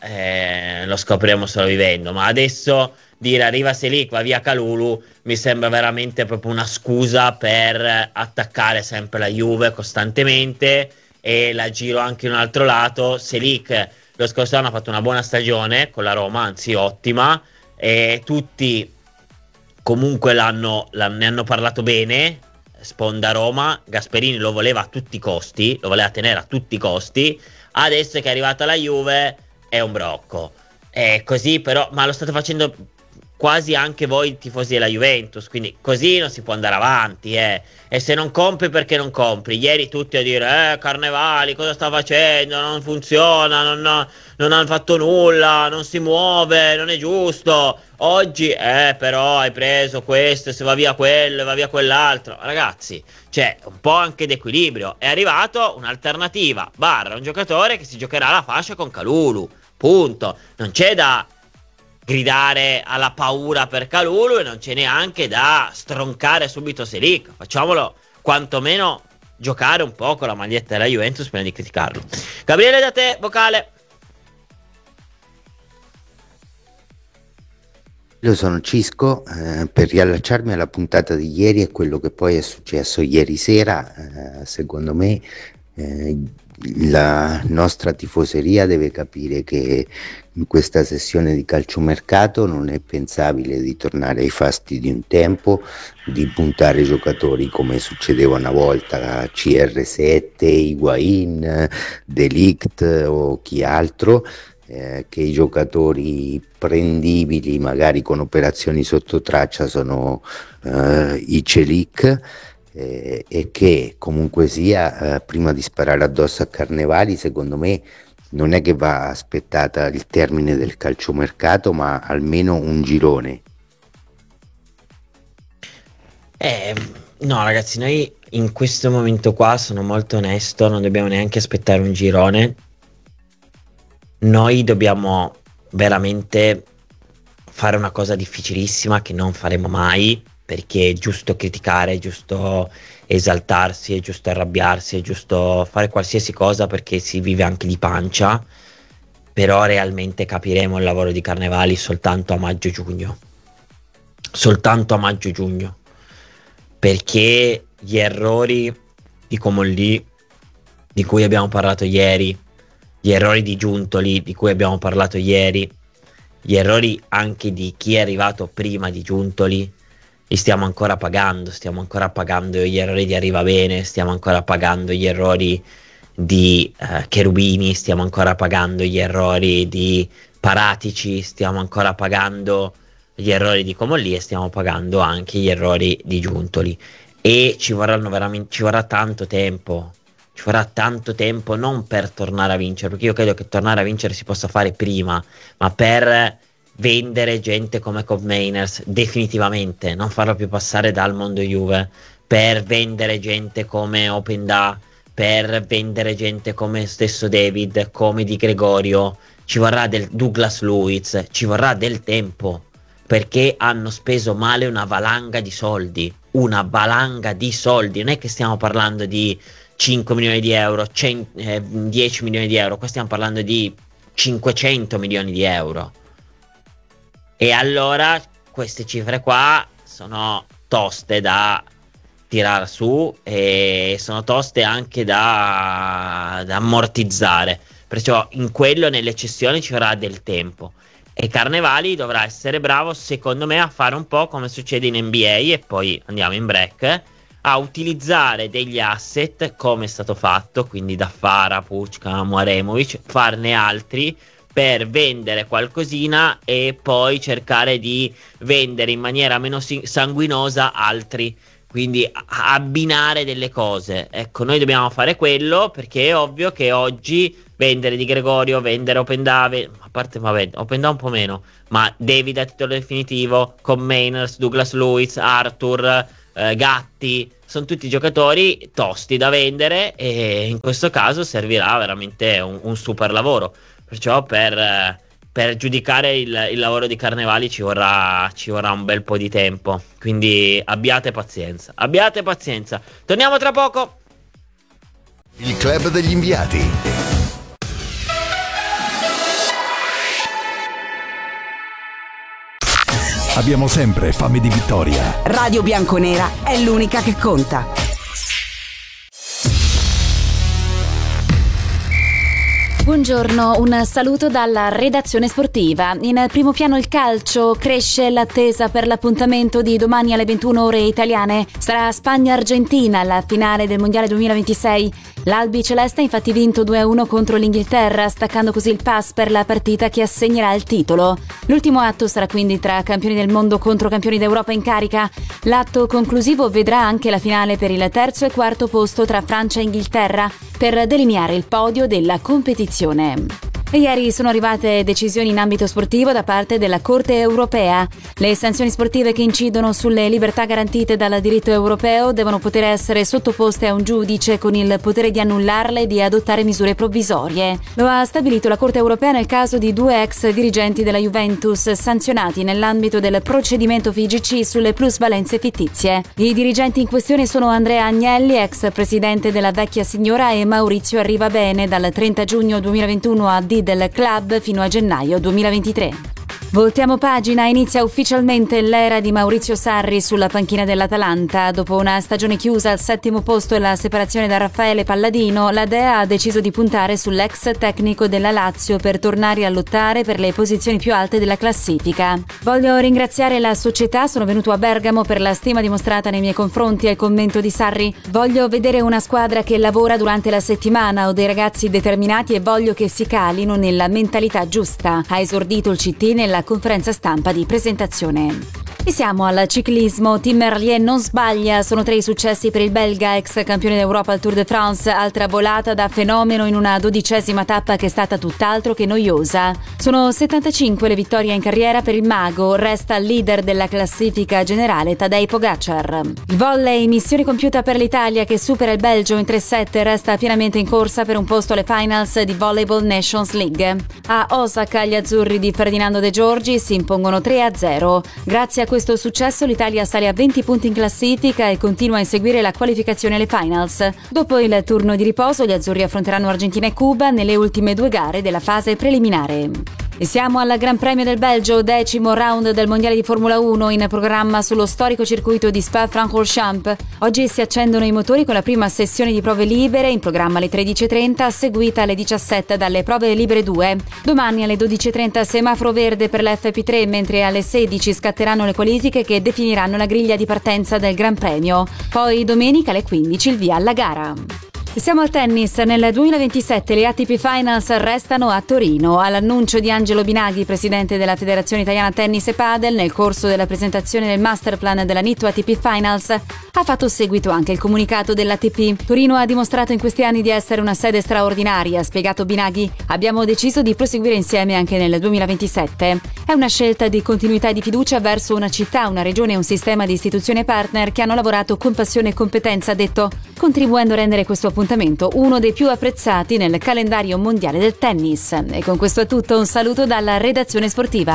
eh, lo scopriremo solo vivendo, ma adesso dire arriva Selic, va via Kalulu, mi sembra veramente proprio una scusa per attaccare sempre la Juve costantemente, e la giro anche in un altro lato. Selic lo scorso anno ha fatto una buona stagione con la Roma, anzi ottima, e tutti comunque l'hanno, l'hanno, ne hanno parlato bene. Sponda Roma, Gasperini lo voleva a tutti i costi, lo voleva tenere a tutti i costi. Adesso che è arrivata la Juve è un brocco, è così però, ma lo state facendo quasi anche voi tifosi della Juventus, quindi così non si può andare avanti, eh. E se non compri, perché non compri? Ieri tutti a dire eh Carnevali cosa sta facendo, non funziona, non, ha, non hanno fatto nulla, non si muove, non è giusto. Oggi eh però hai preso questo, se va via quello, va via quell'altro. Ragazzi, c'è un po' anche d'equilibrio. È arrivato un'alternativa barra un giocatore che si giocherà la fascia con Kalulu, punto. Non c'è da gridare alla paura per Kalulu, e non c'è neanche da stroncare subito Selic. Facciamolo quantomeno giocare un po' con la maglietta della Juventus prima di criticarlo. Gabriele, da te, vocale. Io sono Cisco, eh, per riallacciarmi alla puntata di ieri e quello che poi è successo ieri sera, eh, secondo me eh, la nostra tifoseria deve capire che in questa sessione di calciomercato non è pensabile di tornare ai fasti di un tempo, di puntare giocatori come succedeva una volta, C R sette, Higuain, De Ligt o chi altro, eh, che i giocatori prendibili magari con operazioni sotto traccia sono eh, i Celic, eh, e che comunque sia, eh, prima di sparare addosso a Carnevali, secondo me non è che va aspettata il termine del calciomercato, ma almeno un girone. Eh, no ragazzi, noi in questo momento qua, sono molto onesto, non dobbiamo neanche aspettare un girone. Noi dobbiamo veramente fare una cosa difficilissima che non faremo mai, perché è giusto criticare, è giusto esaltarsi, è giusto arrabbiarsi, è giusto fare qualsiasi cosa perché si vive anche di pancia, però realmente capiremo il lavoro di Carnevali soltanto a maggio-giugno, soltanto a maggio-giugno, perché gli errori di Comolli, di cui abbiamo parlato ieri, gli errori di Giuntoli, di cui abbiamo parlato ieri, gli errori anche di chi è arrivato prima di Giuntoli, li stiamo ancora pagando, stiamo ancora pagando gli errori di Arrivabene, stiamo ancora pagando gli errori di eh, Cherubini, stiamo ancora pagando gli errori di Paratici, stiamo ancora pagando gli errori di Comolli, e stiamo pagando anche gli errori di Giuntoli, e ci vorranno veramente, ci vorrà tanto tempo, ci vorrà tanto tempo non per tornare a vincere, perché io credo che tornare a vincere si possa fare prima, ma per vendere gente come Cobb Mainers definitivamente, non farlo più passare dal mondo Juve, per vendere gente come Openda, per vendere gente come stesso David, come Di Gregorio, ci vorrà del Douglas Luiz, ci vorrà del tempo, perché hanno speso male una valanga di soldi, una valanga di soldi, non è che stiamo parlando di cinque milioni di euro, cento, eh, dieci milioni di euro, qua stiamo parlando di cinquecento milioni di euro. E allora queste cifre qua sono toste da tirare su, e sono toste anche da, da ammortizzare, perciò in quello, nelle cessioni, ci vorrà del tempo, e Carnevali dovrà essere bravo secondo me a fare un po' come succede in N B A, e poi andiamo in break, a utilizzare degli asset come è stato fatto, quindi da Fara, Pucca, Muaremovic, farne altri per vendere qualcosina e poi cercare di vendere in maniera meno sanguinosa altri, quindi abbinare delle cose. Ecco, noi dobbiamo fare quello, perché è ovvio che oggi vendere Di Gregorio, vendere Opendave, a parte vabbè, Opendave un po' meno, ma David a titolo definitivo, con Mainers, Douglas Lewis, Arthur, eh, Gatti, sono tutti giocatori tosti da vendere e in questo caso servirà veramente un, un super lavoro. Perciò per, eh, per giudicare il, il lavoro di Carnevali ci vorrà, ci vorrà un bel po' di tempo, quindi abbiate pazienza, abbiate pazienza. Torniamo tra poco. Il club degli inviati. Abbiamo sempre fame di vittoria. Radio Bianconera è l'unica che conta. Buongiorno, un saluto dalla redazione sportiva. In primo piano il calcio, cresce l'attesa per l'appuntamento di domani alle ventuno ore italiane. Sarà Spagna-Argentina la finale del Mondiale duemilaventisei. L'Albi Celeste ha infatti vinto due a uno contro l'Inghilterra, staccando così il pass per la partita che assegnerà il titolo. L'ultimo atto sarà quindi tra campioni del mondo contro campioni d'Europa in carica. L'atto conclusivo vedrà anche la finale per il terzo e quarto posto tra Francia e Inghilterra, per delineare il podio della competizione. E ieri sono arrivate decisioni in ambito sportivo da parte della Corte europea. Le sanzioni sportive che incidono sulle libertà garantite dal diritto europeo devono poter essere sottoposte a un giudice con il potere di annullarle e di adottare misure provvisorie. Lo ha stabilito la Corte europea nel caso di due ex dirigenti della Juventus sanzionati nell'ambito del procedimento F I G C sulle plusvalenze fittizie. I dirigenti in questione sono Andrea Agnelli, ex presidente della Vecchia Signora, e Maurizio Arrivabene, dal trenta giugno duemilaventuno a D del club fino a gennaio duemilaventitré. Voltiamo pagina, inizia ufficialmente l'era di Maurizio Sarri sulla panchina dell'Atalanta. Dopo una stagione chiusa al settimo posto e la separazione da Raffaele Palladino, la Dea ha deciso di puntare sull'ex tecnico della Lazio per tornare a lottare per le posizioni più alte della classifica. Voglio ringraziare la società, sono venuto a Bergamo per la stima dimostrata nei miei confronti, è il commento di Sarri. Voglio vedere una squadra che lavora durante la settimana, ho dei ragazzi determinati e voglio che si calino nella mentalità giusta, ha esordito il C T nella conferenza stampa di presentazione. E siamo al ciclismo. Tim Merlier non sbaglia, sono tre i successi per il belga, ex campione d'Europa al Tour de France, altra volata da fenomeno in una dodicesima tappa che è stata tutt'altro che noiosa. Sono settantacinque le vittorie in carriera per il mago, resta leader della classifica generale Tadej Pogacar. Il volley, missione compiuta per l'Italia che supera il Belgio in tre sette, resta pienamente in corsa per un posto alle finals di Volleyball Nations League. A Osaka gli azzurri di Ferdinando De Giorgi si impongono tre a zero. Grazie a questo successo l'Italia sale a venti punti in classifica e continua a inseguire la qualificazione alle finals. Dopo il turno di riposo gli azzurri affronteranno Argentina e Cuba nelle ultime due gare della fase preliminare. E siamo al Gran Premio del Belgio, decimo round del Mondiale di Formula uno in programma sullo storico circuito di Spa-Francorchamps. Oggi si accendono i motori con la prima sessione di prove libere, in programma alle tredici e trenta, seguita alle diciassette dalle prove libere due. Domani alle dodici e trenta semaforo verde per l'F P tre, mentre alle sedici scatteranno le qualifiche che definiranno la griglia di partenza del Gran Premio. Poi domenica alle quindici il via alla gara. Siamo al tennis. Nel duemilaventisette le A T P Finals restano a Torino. All'annuncio di Angelo Binaghi, presidente della Federazione Italiana Tennis e Padel, nel corso della presentazione del masterplan della Nitto A T P Finals, ha fatto seguito anche il comunicato dell'A T P. Torino ha dimostrato in questi anni di essere una sede straordinaria, ha spiegato Binaghi. Abbiamo deciso di proseguire insieme anche nel duemilaventisette. È una scelta di continuità e di fiducia verso una città, una regione e un sistema di istituzioni e partner che hanno lavorato con passione e competenza, ha detto, contribuendo a rendere questo appuntamento uno dei più apprezzati nel calendario mondiale del tennis. E con questo è tutto, un saluto dalla redazione sportiva.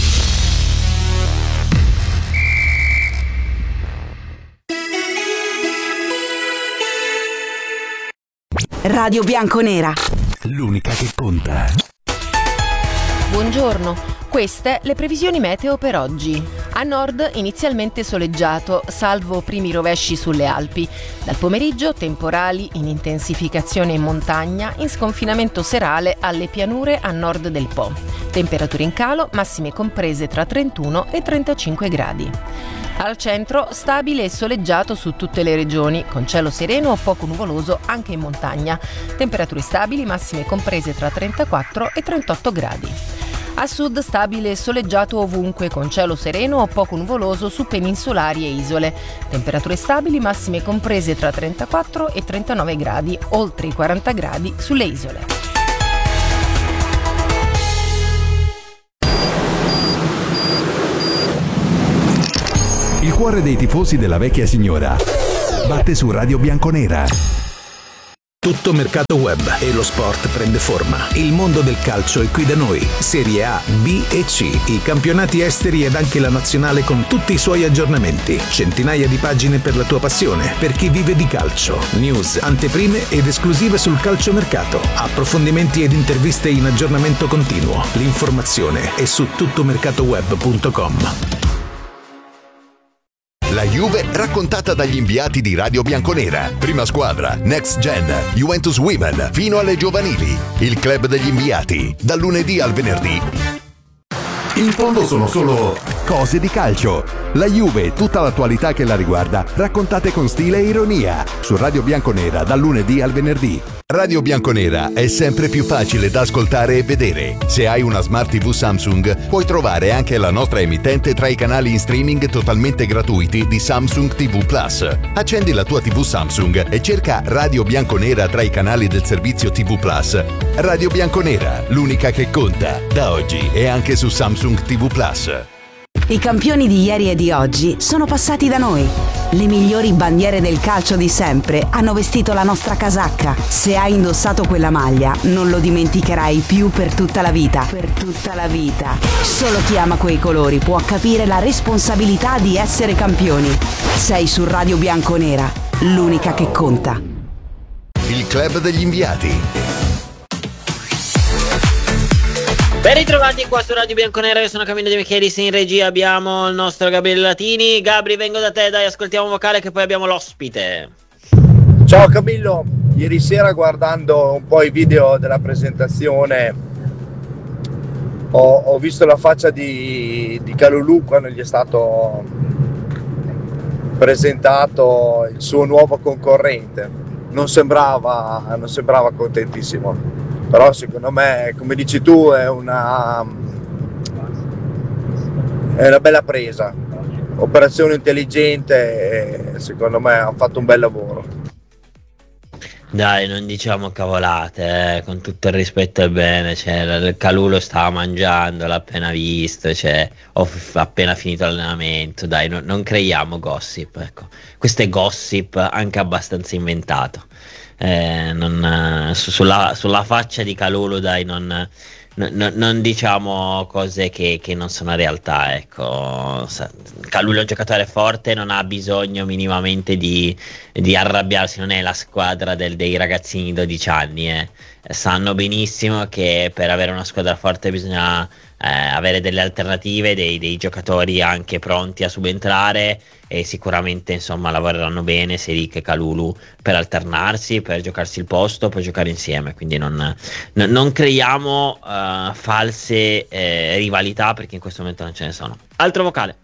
Radio Bianconera, l'unica che conta. Buongiorno. Queste le previsioni meteo per oggi. A nord inizialmente soleggiato, salvo primi rovesci sulle Alpi. Dal pomeriggio temporali in intensificazione in montagna, in sconfinamento serale alle pianure a nord del Po. Temperature in calo, massime comprese tra trentuno e trentacinque gradi. Al centro stabile e soleggiato su tutte le regioni, con cielo sereno o poco nuvoloso anche in montagna. Temperature stabili, massime comprese tra trentaquattro e trentotto gradi. A sud stabile e soleggiato ovunque, con cielo sereno o poco nuvoloso su peninsulari e isole. Temperature stabili, massime comprese tra trentaquattro e trentanove gradi, oltre i quaranta gradi sulle isole. Il cuore dei tifosi della vecchia signora batte su Radio Bianconera. Tutto mercato web e lo sport prende forma. Il mondo del calcio è qui da noi. Serie A, B e C, i campionati esteri ed anche la nazionale con tutti i suoi aggiornamenti. Centinaia di pagine per la tua passione, per chi vive di calcio. News, anteprime ed esclusive sul calciomercato. Approfondimenti ed interviste in aggiornamento continuo. L'informazione è su tuttomercatoweb punto com. La Juve raccontata dagli inviati di Radio Bianconera. Prima squadra, Next Gen, Juventus Women, fino alle giovanili. Il club degli inviati, dal lunedì al venerdì. In fondo sono solo cose di calcio. La Juve e tutta l'attualità che la riguarda, raccontate con stile e ironia. Su Radio Bianconera, dal lunedì al venerdì. Radio Bianconera è sempre più facile da ascoltare e vedere. Se hai una Smart tivù Samsung, puoi trovare anche la nostra emittente tra i canali in streaming totalmente gratuiti di Samsung tivù Plus. Accendi la tua tivù Samsung e cerca Radio Bianconera tra i canali del servizio tivù Plus. Radio Bianconera, l'unica che conta, da oggi e anche su Samsung tivù Plus. I campioni di ieri e di oggi sono passati da noi. Le migliori bandiere del calcio di sempre hanno vestito la nostra casacca. Se hai indossato quella maglia, non lo dimenticherai più per tutta la vita. Per tutta la vita. Solo chi ama quei colori può capire la responsabilità di essere campioni. Sei su Radio Bianconera, l'unica che conta. Il club degli inviati. Ben ritrovati qua su Radio Bianconera, io sono Camillo De Michelis, in regia abbiamo il nostro Gabriele Latini. Gabri, vengo da te, dai, ascoltiamo un vocale che poi abbiamo l'ospite. Ciao Camillo, ieri sera guardando un po' i video della presentazione ho, ho visto la faccia di, di Kalulu quando gli è stato presentato il suo nuovo concorrente. Non sembrava, non sembrava contentissimo. Però secondo me, come dici tu, è una è una bella presa, operazione intelligente e secondo me hanno fatto un bel lavoro. Dai, non diciamo cavolate, eh, con tutto il rispetto e bene, cioè, il Kalulu lo stava mangiando, l'ha appena visto, cioè, ho f- appena finito l'allenamento, dai, no, non creiamo gossip, ecco. Questo è gossip anche abbastanza inventato. Eh, non, su, sulla, sulla faccia di Kalulu, dai, non, non, non diciamo cose che, che non sono realtà, ecco. Kalulu è un giocatore forte, non ha bisogno minimamente di, di arrabbiarsi, non è la squadra del, dei ragazzini di dodici anni, eh. Sanno benissimo che per avere una squadra forte bisogna eh, avere delle alternative, dei, dei giocatori anche pronti a subentrare, e sicuramente insomma lavoreranno bene Selic e Kalulu per alternarsi, per giocarsi il posto, per giocare insieme, quindi non, non, non creiamo uh, false eh, rivalità, perché in questo momento non ce ne sono. Altro vocale.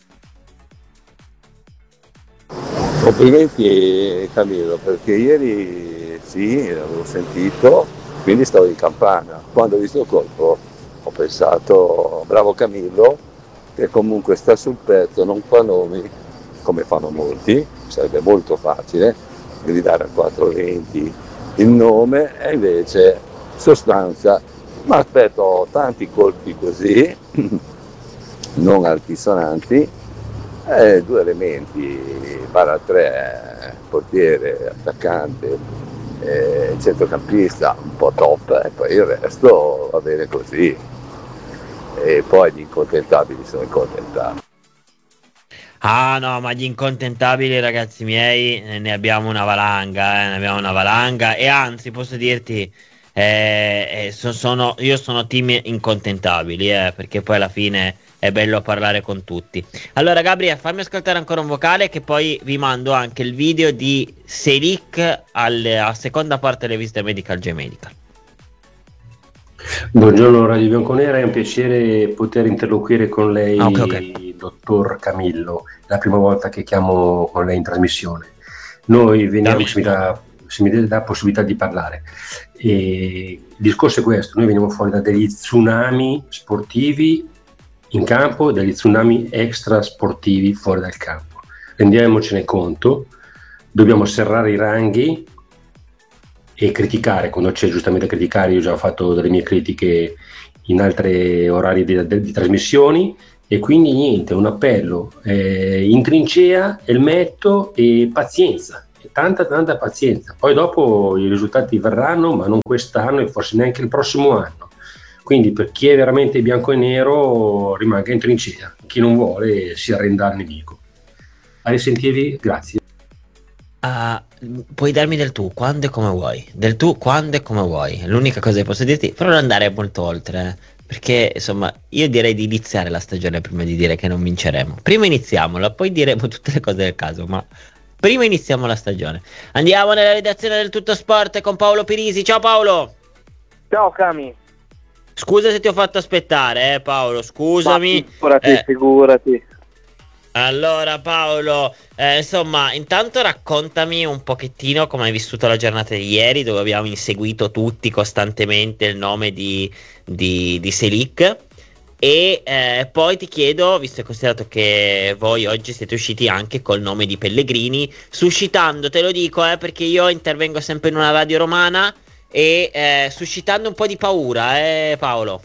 Complimenti Camillo, perché ieri sì, l'avevo sentito, quindi stavo in campana. Quando ho visto il colpo ho pensato bravo Camillo, che comunque sta sul pezzo, non fa nomi come fanno molti, sarebbe molto facile gridare a quattrocentoventi il nome, e invece sostanza. Ma aspetto tanti colpi così, non altisonanti, eh, due elementi, barra tre, portiere, attaccante, eh, centrocampista un po' top, e poi il resto va bene così, e poi gli incontentabili sono incontentabili. Ah no, ma gli incontentabili, ragazzi miei, ne abbiamo una valanga, eh, ne abbiamo una valanga, e anzi posso dirti, eh, eh, so, sono, io sono team incontentabili, eh, perché poi alla fine è bello parlare con tutti. Allora Gabriele, fammi ascoltare ancora un vocale, che poi vi mando anche il video di Selic alla seconda parte delle visite Medical J Medical. Buongiorno Radio Bianconera, è un piacere poter interloquire con lei, Ah, ok, ok. dottor Camillo. È la prima volta che chiamo con lei in trasmissione. Noi veniamo, Dammi. se mi dà, se mi dà la possibilità di parlare. E il discorso è questo: noi veniamo fuori da degli tsunami sportivi in campo e degli tsunami extra sportivi fuori dal campo. Rendiamocene conto, dobbiamo serrare i ranghi e criticare quando c'è giustamente da criticare. Io ho già fatto delle mie critiche in altri orari di, di, di trasmissioni, e quindi niente, un appello, eh, in trincea, elmetto e pazienza, e tanta tanta pazienza. Poi dopo i risultati verranno, ma non quest'anno e forse neanche il prossimo anno. Quindi per chi è veramente bianco e nero rimanga in trincea, chi non vuole si arrenda al nemico. A risentirvi, grazie. Ah, puoi darmi del tu quando e come vuoi, del tu quando e come vuoi, l'unica cosa che posso dirti, però non andare molto oltre, eh, perché insomma io direi di iniziare la stagione prima di dire che non vinceremo. Prima iniziamola, poi diremo tutte le cose del caso, ma prima iniziamo la stagione. Andiamo nella redazione del Tutto Sport con Paolo Pirisi. Ciao Paolo. Ciao Cami. Scusa se ti ho fatto aspettare, eh Paolo, scusami. Ma figurati, eh, figurati. Allora Paolo, eh, insomma, intanto raccontami un pochettino come hai vissuto la giornata di ieri, dove abbiamo inseguito tutti costantemente il nome di, di, di Selic, e eh, poi ti chiedo, visto e considerato che voi oggi siete usciti anche col nome di Pellegrini, suscitando, te lo dico eh, perché io intervengo sempre in una radio romana, e eh, suscitando un po' di paura, eh Paolo.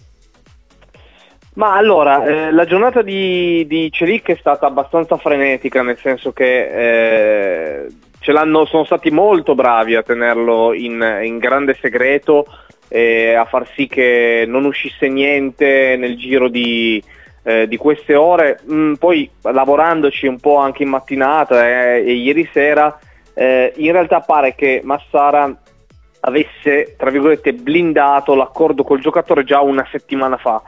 Ma allora, eh, la giornata di, di Celic è stata abbastanza frenetica, nel senso che eh, ce l'hanno, sono stati molto bravi a tenerlo in, in grande segreto, e a far sì che non uscisse niente nel giro di, eh, di queste ore. Mm, poi lavorandoci un po' anche in mattinata eh, e ieri sera, eh, in realtà pare che Massara avesse, tra virgolette, blindato l'accordo col giocatore già una settimana fa.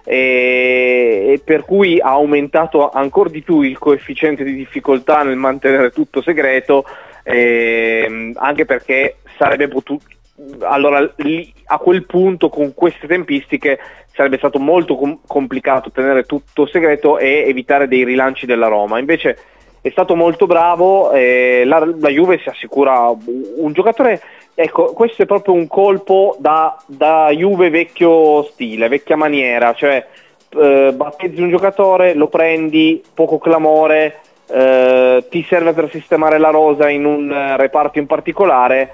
E, e per cui ha aumentato ancora di più il coefficiente di difficoltà nel mantenere tutto segreto, e, anche perché sarebbe potuto, allora lì, a quel punto con queste tempistiche sarebbe stato molto com- complicato tenere tutto segreto e evitare dei rilanci della Roma. Invece è stato molto bravo, e la, la Juve si assicura un giocatore. Ecco, questo è proprio un colpo da, da Juve vecchio stile, vecchia maniera, cioè eh, battezzi un giocatore, lo prendi, poco clamore, eh, ti serve per sistemare la rosa in un eh, reparto in particolare,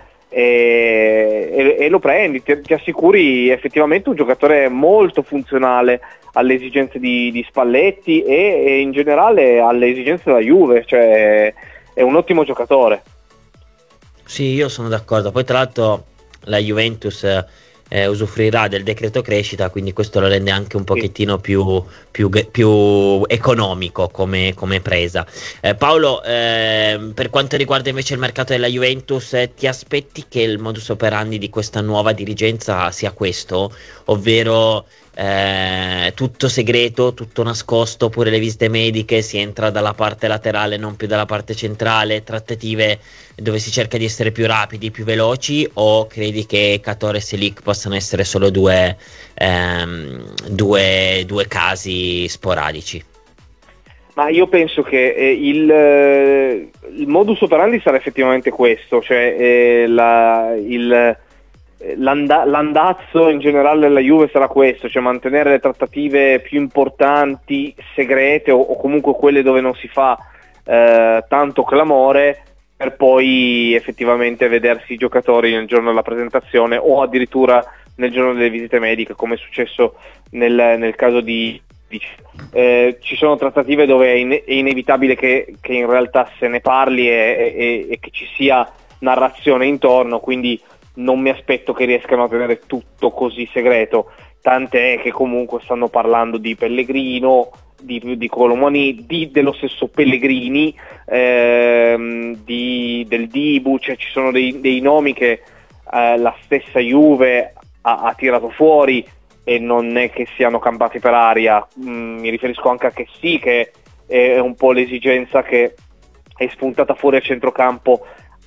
e, e, e lo prendi, ti, ti assicuri effettivamente un giocatore molto funzionale alle esigenze di, di Spalletti e, e in generale alle esigenze della Juve, cioè è un ottimo giocatore. Sì, io sono d'accordo. Poi tra l'altro la Juventus eh, usufruirà del decreto crescita, quindi questo lo rende anche un pochettino più, più, più economico come, come presa. Eh, Paolo, eh, per quanto riguarda invece il mercato della Juventus, eh, ti aspetti che il modus operandi di questa nuova dirigenza sia questo? Ovvero eh, tutto segreto, tutto nascosto, pure le visite mediche, si entra dalla parte laterale non più dalla parte centrale, trattative dove si cerca di essere più rapidi, più veloci, o credi che Catore e Selic possano essere solo due, ehm, due, due casi sporadici? Ma io penso che eh, il, eh, il modus operandi sarà effettivamente questo, cioè eh, la, il, l'anda- l'andazzo in generale della Juve sarà questo, cioè mantenere le trattative più importanti segrete, o, o comunque quelle dove non si fa eh, tanto clamore, per poi effettivamente vedersi i giocatori nel giorno della presentazione o addirittura nel giorno delle visite mediche, come è successo nel, nel caso di, di eh, ci sono trattative dove è, in, è inevitabile che, che in realtà se ne parli e, e, e che ci sia narrazione intorno, quindi non mi aspetto che riescano a tenere tutto così segreto, tant'è che comunque stanno parlando di Pellegrino, di, di Colomani, di, dello stesso Pellegrini, ehm, di, del Dibu, cioè ci sono dei, dei nomi che eh, la stessa Juve ha, ha tirato fuori e non è che siano campati per aria. Mm, mi riferisco anche a Chessy, che è un po' l'esigenza che è spuntata fuori a centrocampo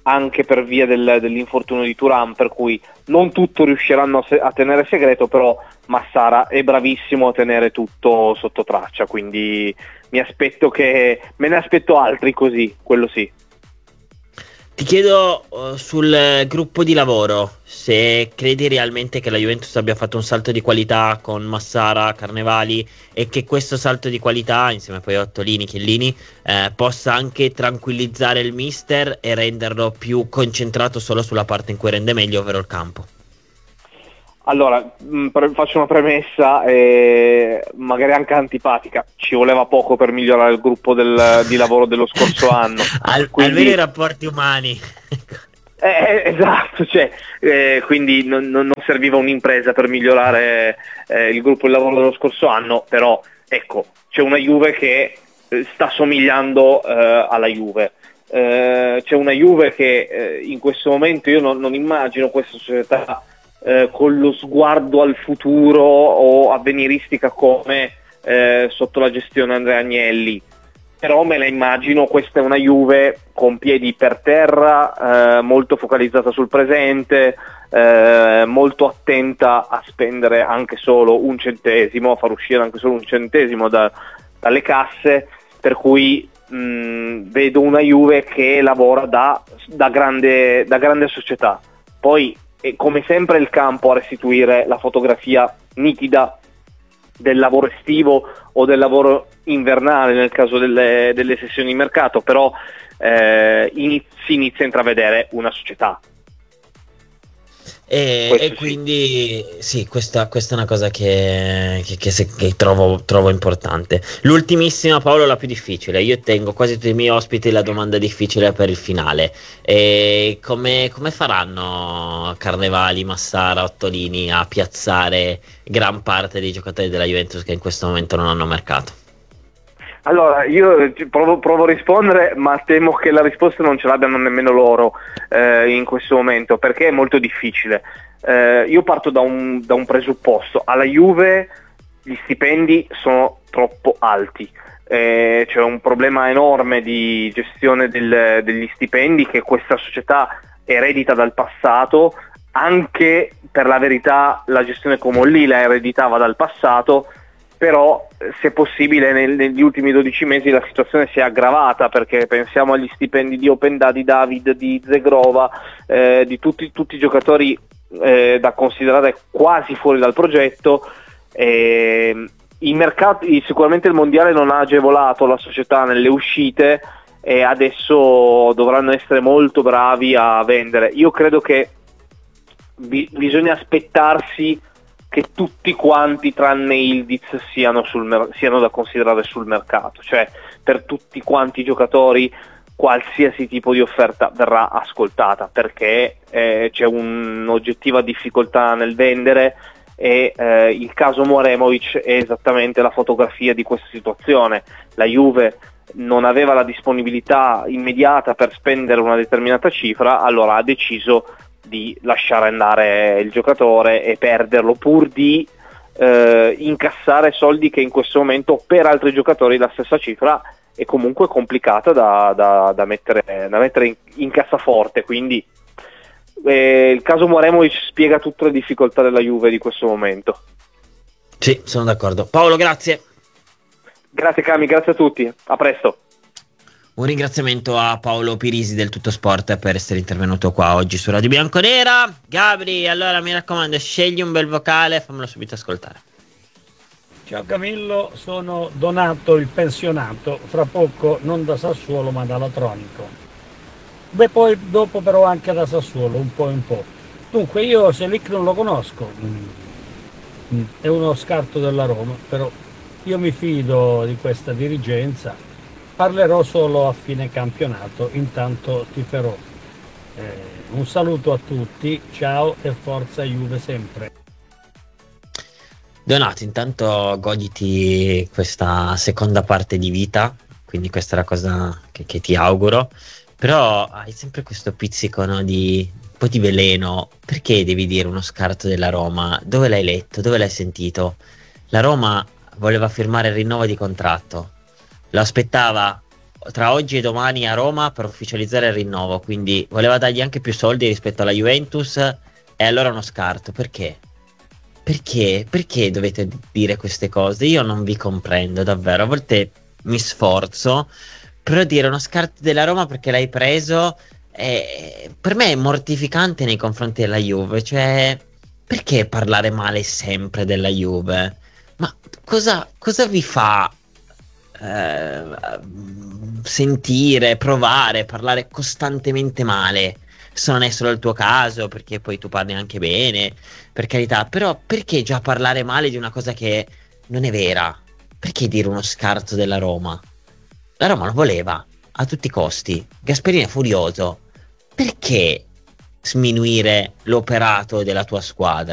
anche per via del, dell'infortunio di Thuram, per cui non tutto riusciranno a, se- a tenere segreto, però Massara è bravissimo a tenere tutto sotto traccia, quindi mi aspetto che me ne aspetto altri così, quello sì. Ti chiedo uh, sul gruppo di lavoro, se credi realmente che la Juventus abbia fatto un salto di qualità con Massara, Carnevali, e che questo salto di qualità, insieme poi a Ottolini, Chiellini, eh, possa anche tranquillizzare il mister e renderlo più concentrato solo sulla parte in cui rende meglio, ovvero il campo. Allora, mh, pre- faccio una premessa, eh, magari anche antipatica. Ci voleva poco per migliorare il gruppo del, di lavoro dello scorso anno. Al, quindi, almeno i rapporti umani. eh, esatto, cioè, eh, quindi non, non serviva un'impresa per migliorare eh, il gruppo di lavoro dello scorso anno, però ecco, c'è una Juve che eh, sta somigliando eh, alla Juve. Eh, c'è una Juve che eh, in questo momento io non, non immagino questa società Eh, con lo sguardo al futuro o avveniristica come eh, sotto la gestione Andrea Agnelli, però me la immagino, questa è una Juve con piedi per terra, eh, molto focalizzata sul presente, eh, molto attenta a spendere anche solo un centesimo, a far uscire anche solo un centesimo da, dalle casse, per cui mh, vedo una Juve che lavora da, da, grande, da grande società. Poi e come sempre il campo a restituire la fotografia nitida del lavoro estivo o del lavoro invernale nel caso delle, delle sessioni di mercato, però eh, inizi, si inizia a intravedere una società. E, e quindi sì, sì questa, questa è una cosa che, che, che, se, che trovo, trovo importante. L'ultimissima, Paolo, la più difficile. Io tengo quasi tutti i miei ospiti la domanda difficile per il finale. E come, come faranno Carnevali, Massara, Ottolini a piazzare gran parte dei giocatori della Juventus che in questo momento non hanno mercato? Allora, io provo, provo a rispondere, ma temo che la risposta non ce l'abbiano nemmeno loro eh, in questo momento, perché è molto difficile. Eh, io parto da un, da un presupposto: alla Juve gli stipendi sono troppo alti, eh, c'è un problema enorme di gestione del, degli stipendi che questa società eredita dal passato, anche per la verità la gestione Comolli la ereditava dal passato, però se possibile nel, negli ultimi dodici mesi la situazione si è aggravata, perché pensiamo agli stipendi di Openda, di David, di Zegrova, eh, di tutti, tutti i giocatori eh, da considerare quasi fuori dal progetto. Eh, i mercati, sicuramente il mondiale non ha agevolato la società nelle uscite e adesso dovranno essere molto bravi a vendere. Io credo che bi- bisogna aspettarsi che tutti quanti tranne Ildiz siano, sul mer- siano da considerare sul mercato, cioè per tutti quanti i giocatori qualsiasi tipo di offerta verrà ascoltata, perché eh, c'è un'oggettiva difficoltà nel vendere e eh, il caso Moremovic è esattamente la fotografia di questa situazione. La Juve non aveva la disponibilità immediata per spendere una determinata cifra, allora ha deciso di lasciare andare il giocatore e perderlo pur di eh, incassare soldi che in questo momento per altri giocatori la stessa cifra è comunque complicata da, da, da mettere, da mettere in, in cassaforte. Quindi eh, il caso Moremovic spiega tutte le difficoltà della Juve di questo momento. Sì, sono d'accordo. Paolo, grazie. Grazie Cami, grazie a tutti, a presto. Un ringraziamento a Paolo Pirisi del Tutto Sport per essere intervenuto qua oggi su Radio Bianconera. Gabri, allora mi raccomando, scegli un bel vocale, fammelo subito ascoltare. Ciao Camillo, sono Donato il pensionato, fra poco non da Sassuolo ma da Latronico. Beh, poi dopo però anche da Sassuolo, un po' e un po'. Dunque io Selic non lo conosco, è uno scarto della Roma, però io mi fido di questa dirigenza. Parlerò solo a fine campionato, intanto tiferò. Eh, un saluto a tutti, ciao e forza Juve sempre. Donato, intanto goditi questa seconda parte di vita, quindi questa è la cosa che, che ti auguro, però hai sempre questo pizzico, no, di un po' di veleno. Perché devi dire uno scarto della Roma? Dove l'hai letto? Dove l'hai sentito? La Roma voleva firmare il rinnovo di contratto, lo aspettava tra oggi e domani a Roma per ufficializzare il rinnovo, quindi voleva dargli anche più soldi rispetto alla Juventus, e allora uno scarto. Perché? Perché? Perché dovete dire queste cose? Io non vi comprendo davvero, a volte mi sforzo, però dire uno scarto della Roma perché l'hai preso è, per me è mortificante nei confronti della Juve. Cioè, perché parlare male sempre della Juve? Ma cosa, cosa vi fa eh, sentire, provare, parlare costantemente male? Se non è solo il tuo caso, perché poi tu parli anche bene, per carità, però perché già parlare male di una cosa che non è vera? Perché dire uno scarto della Roma? La Roma lo voleva a tutti i costi. Gasperini è furioso. Perché sminuire l'operato della tua squadra?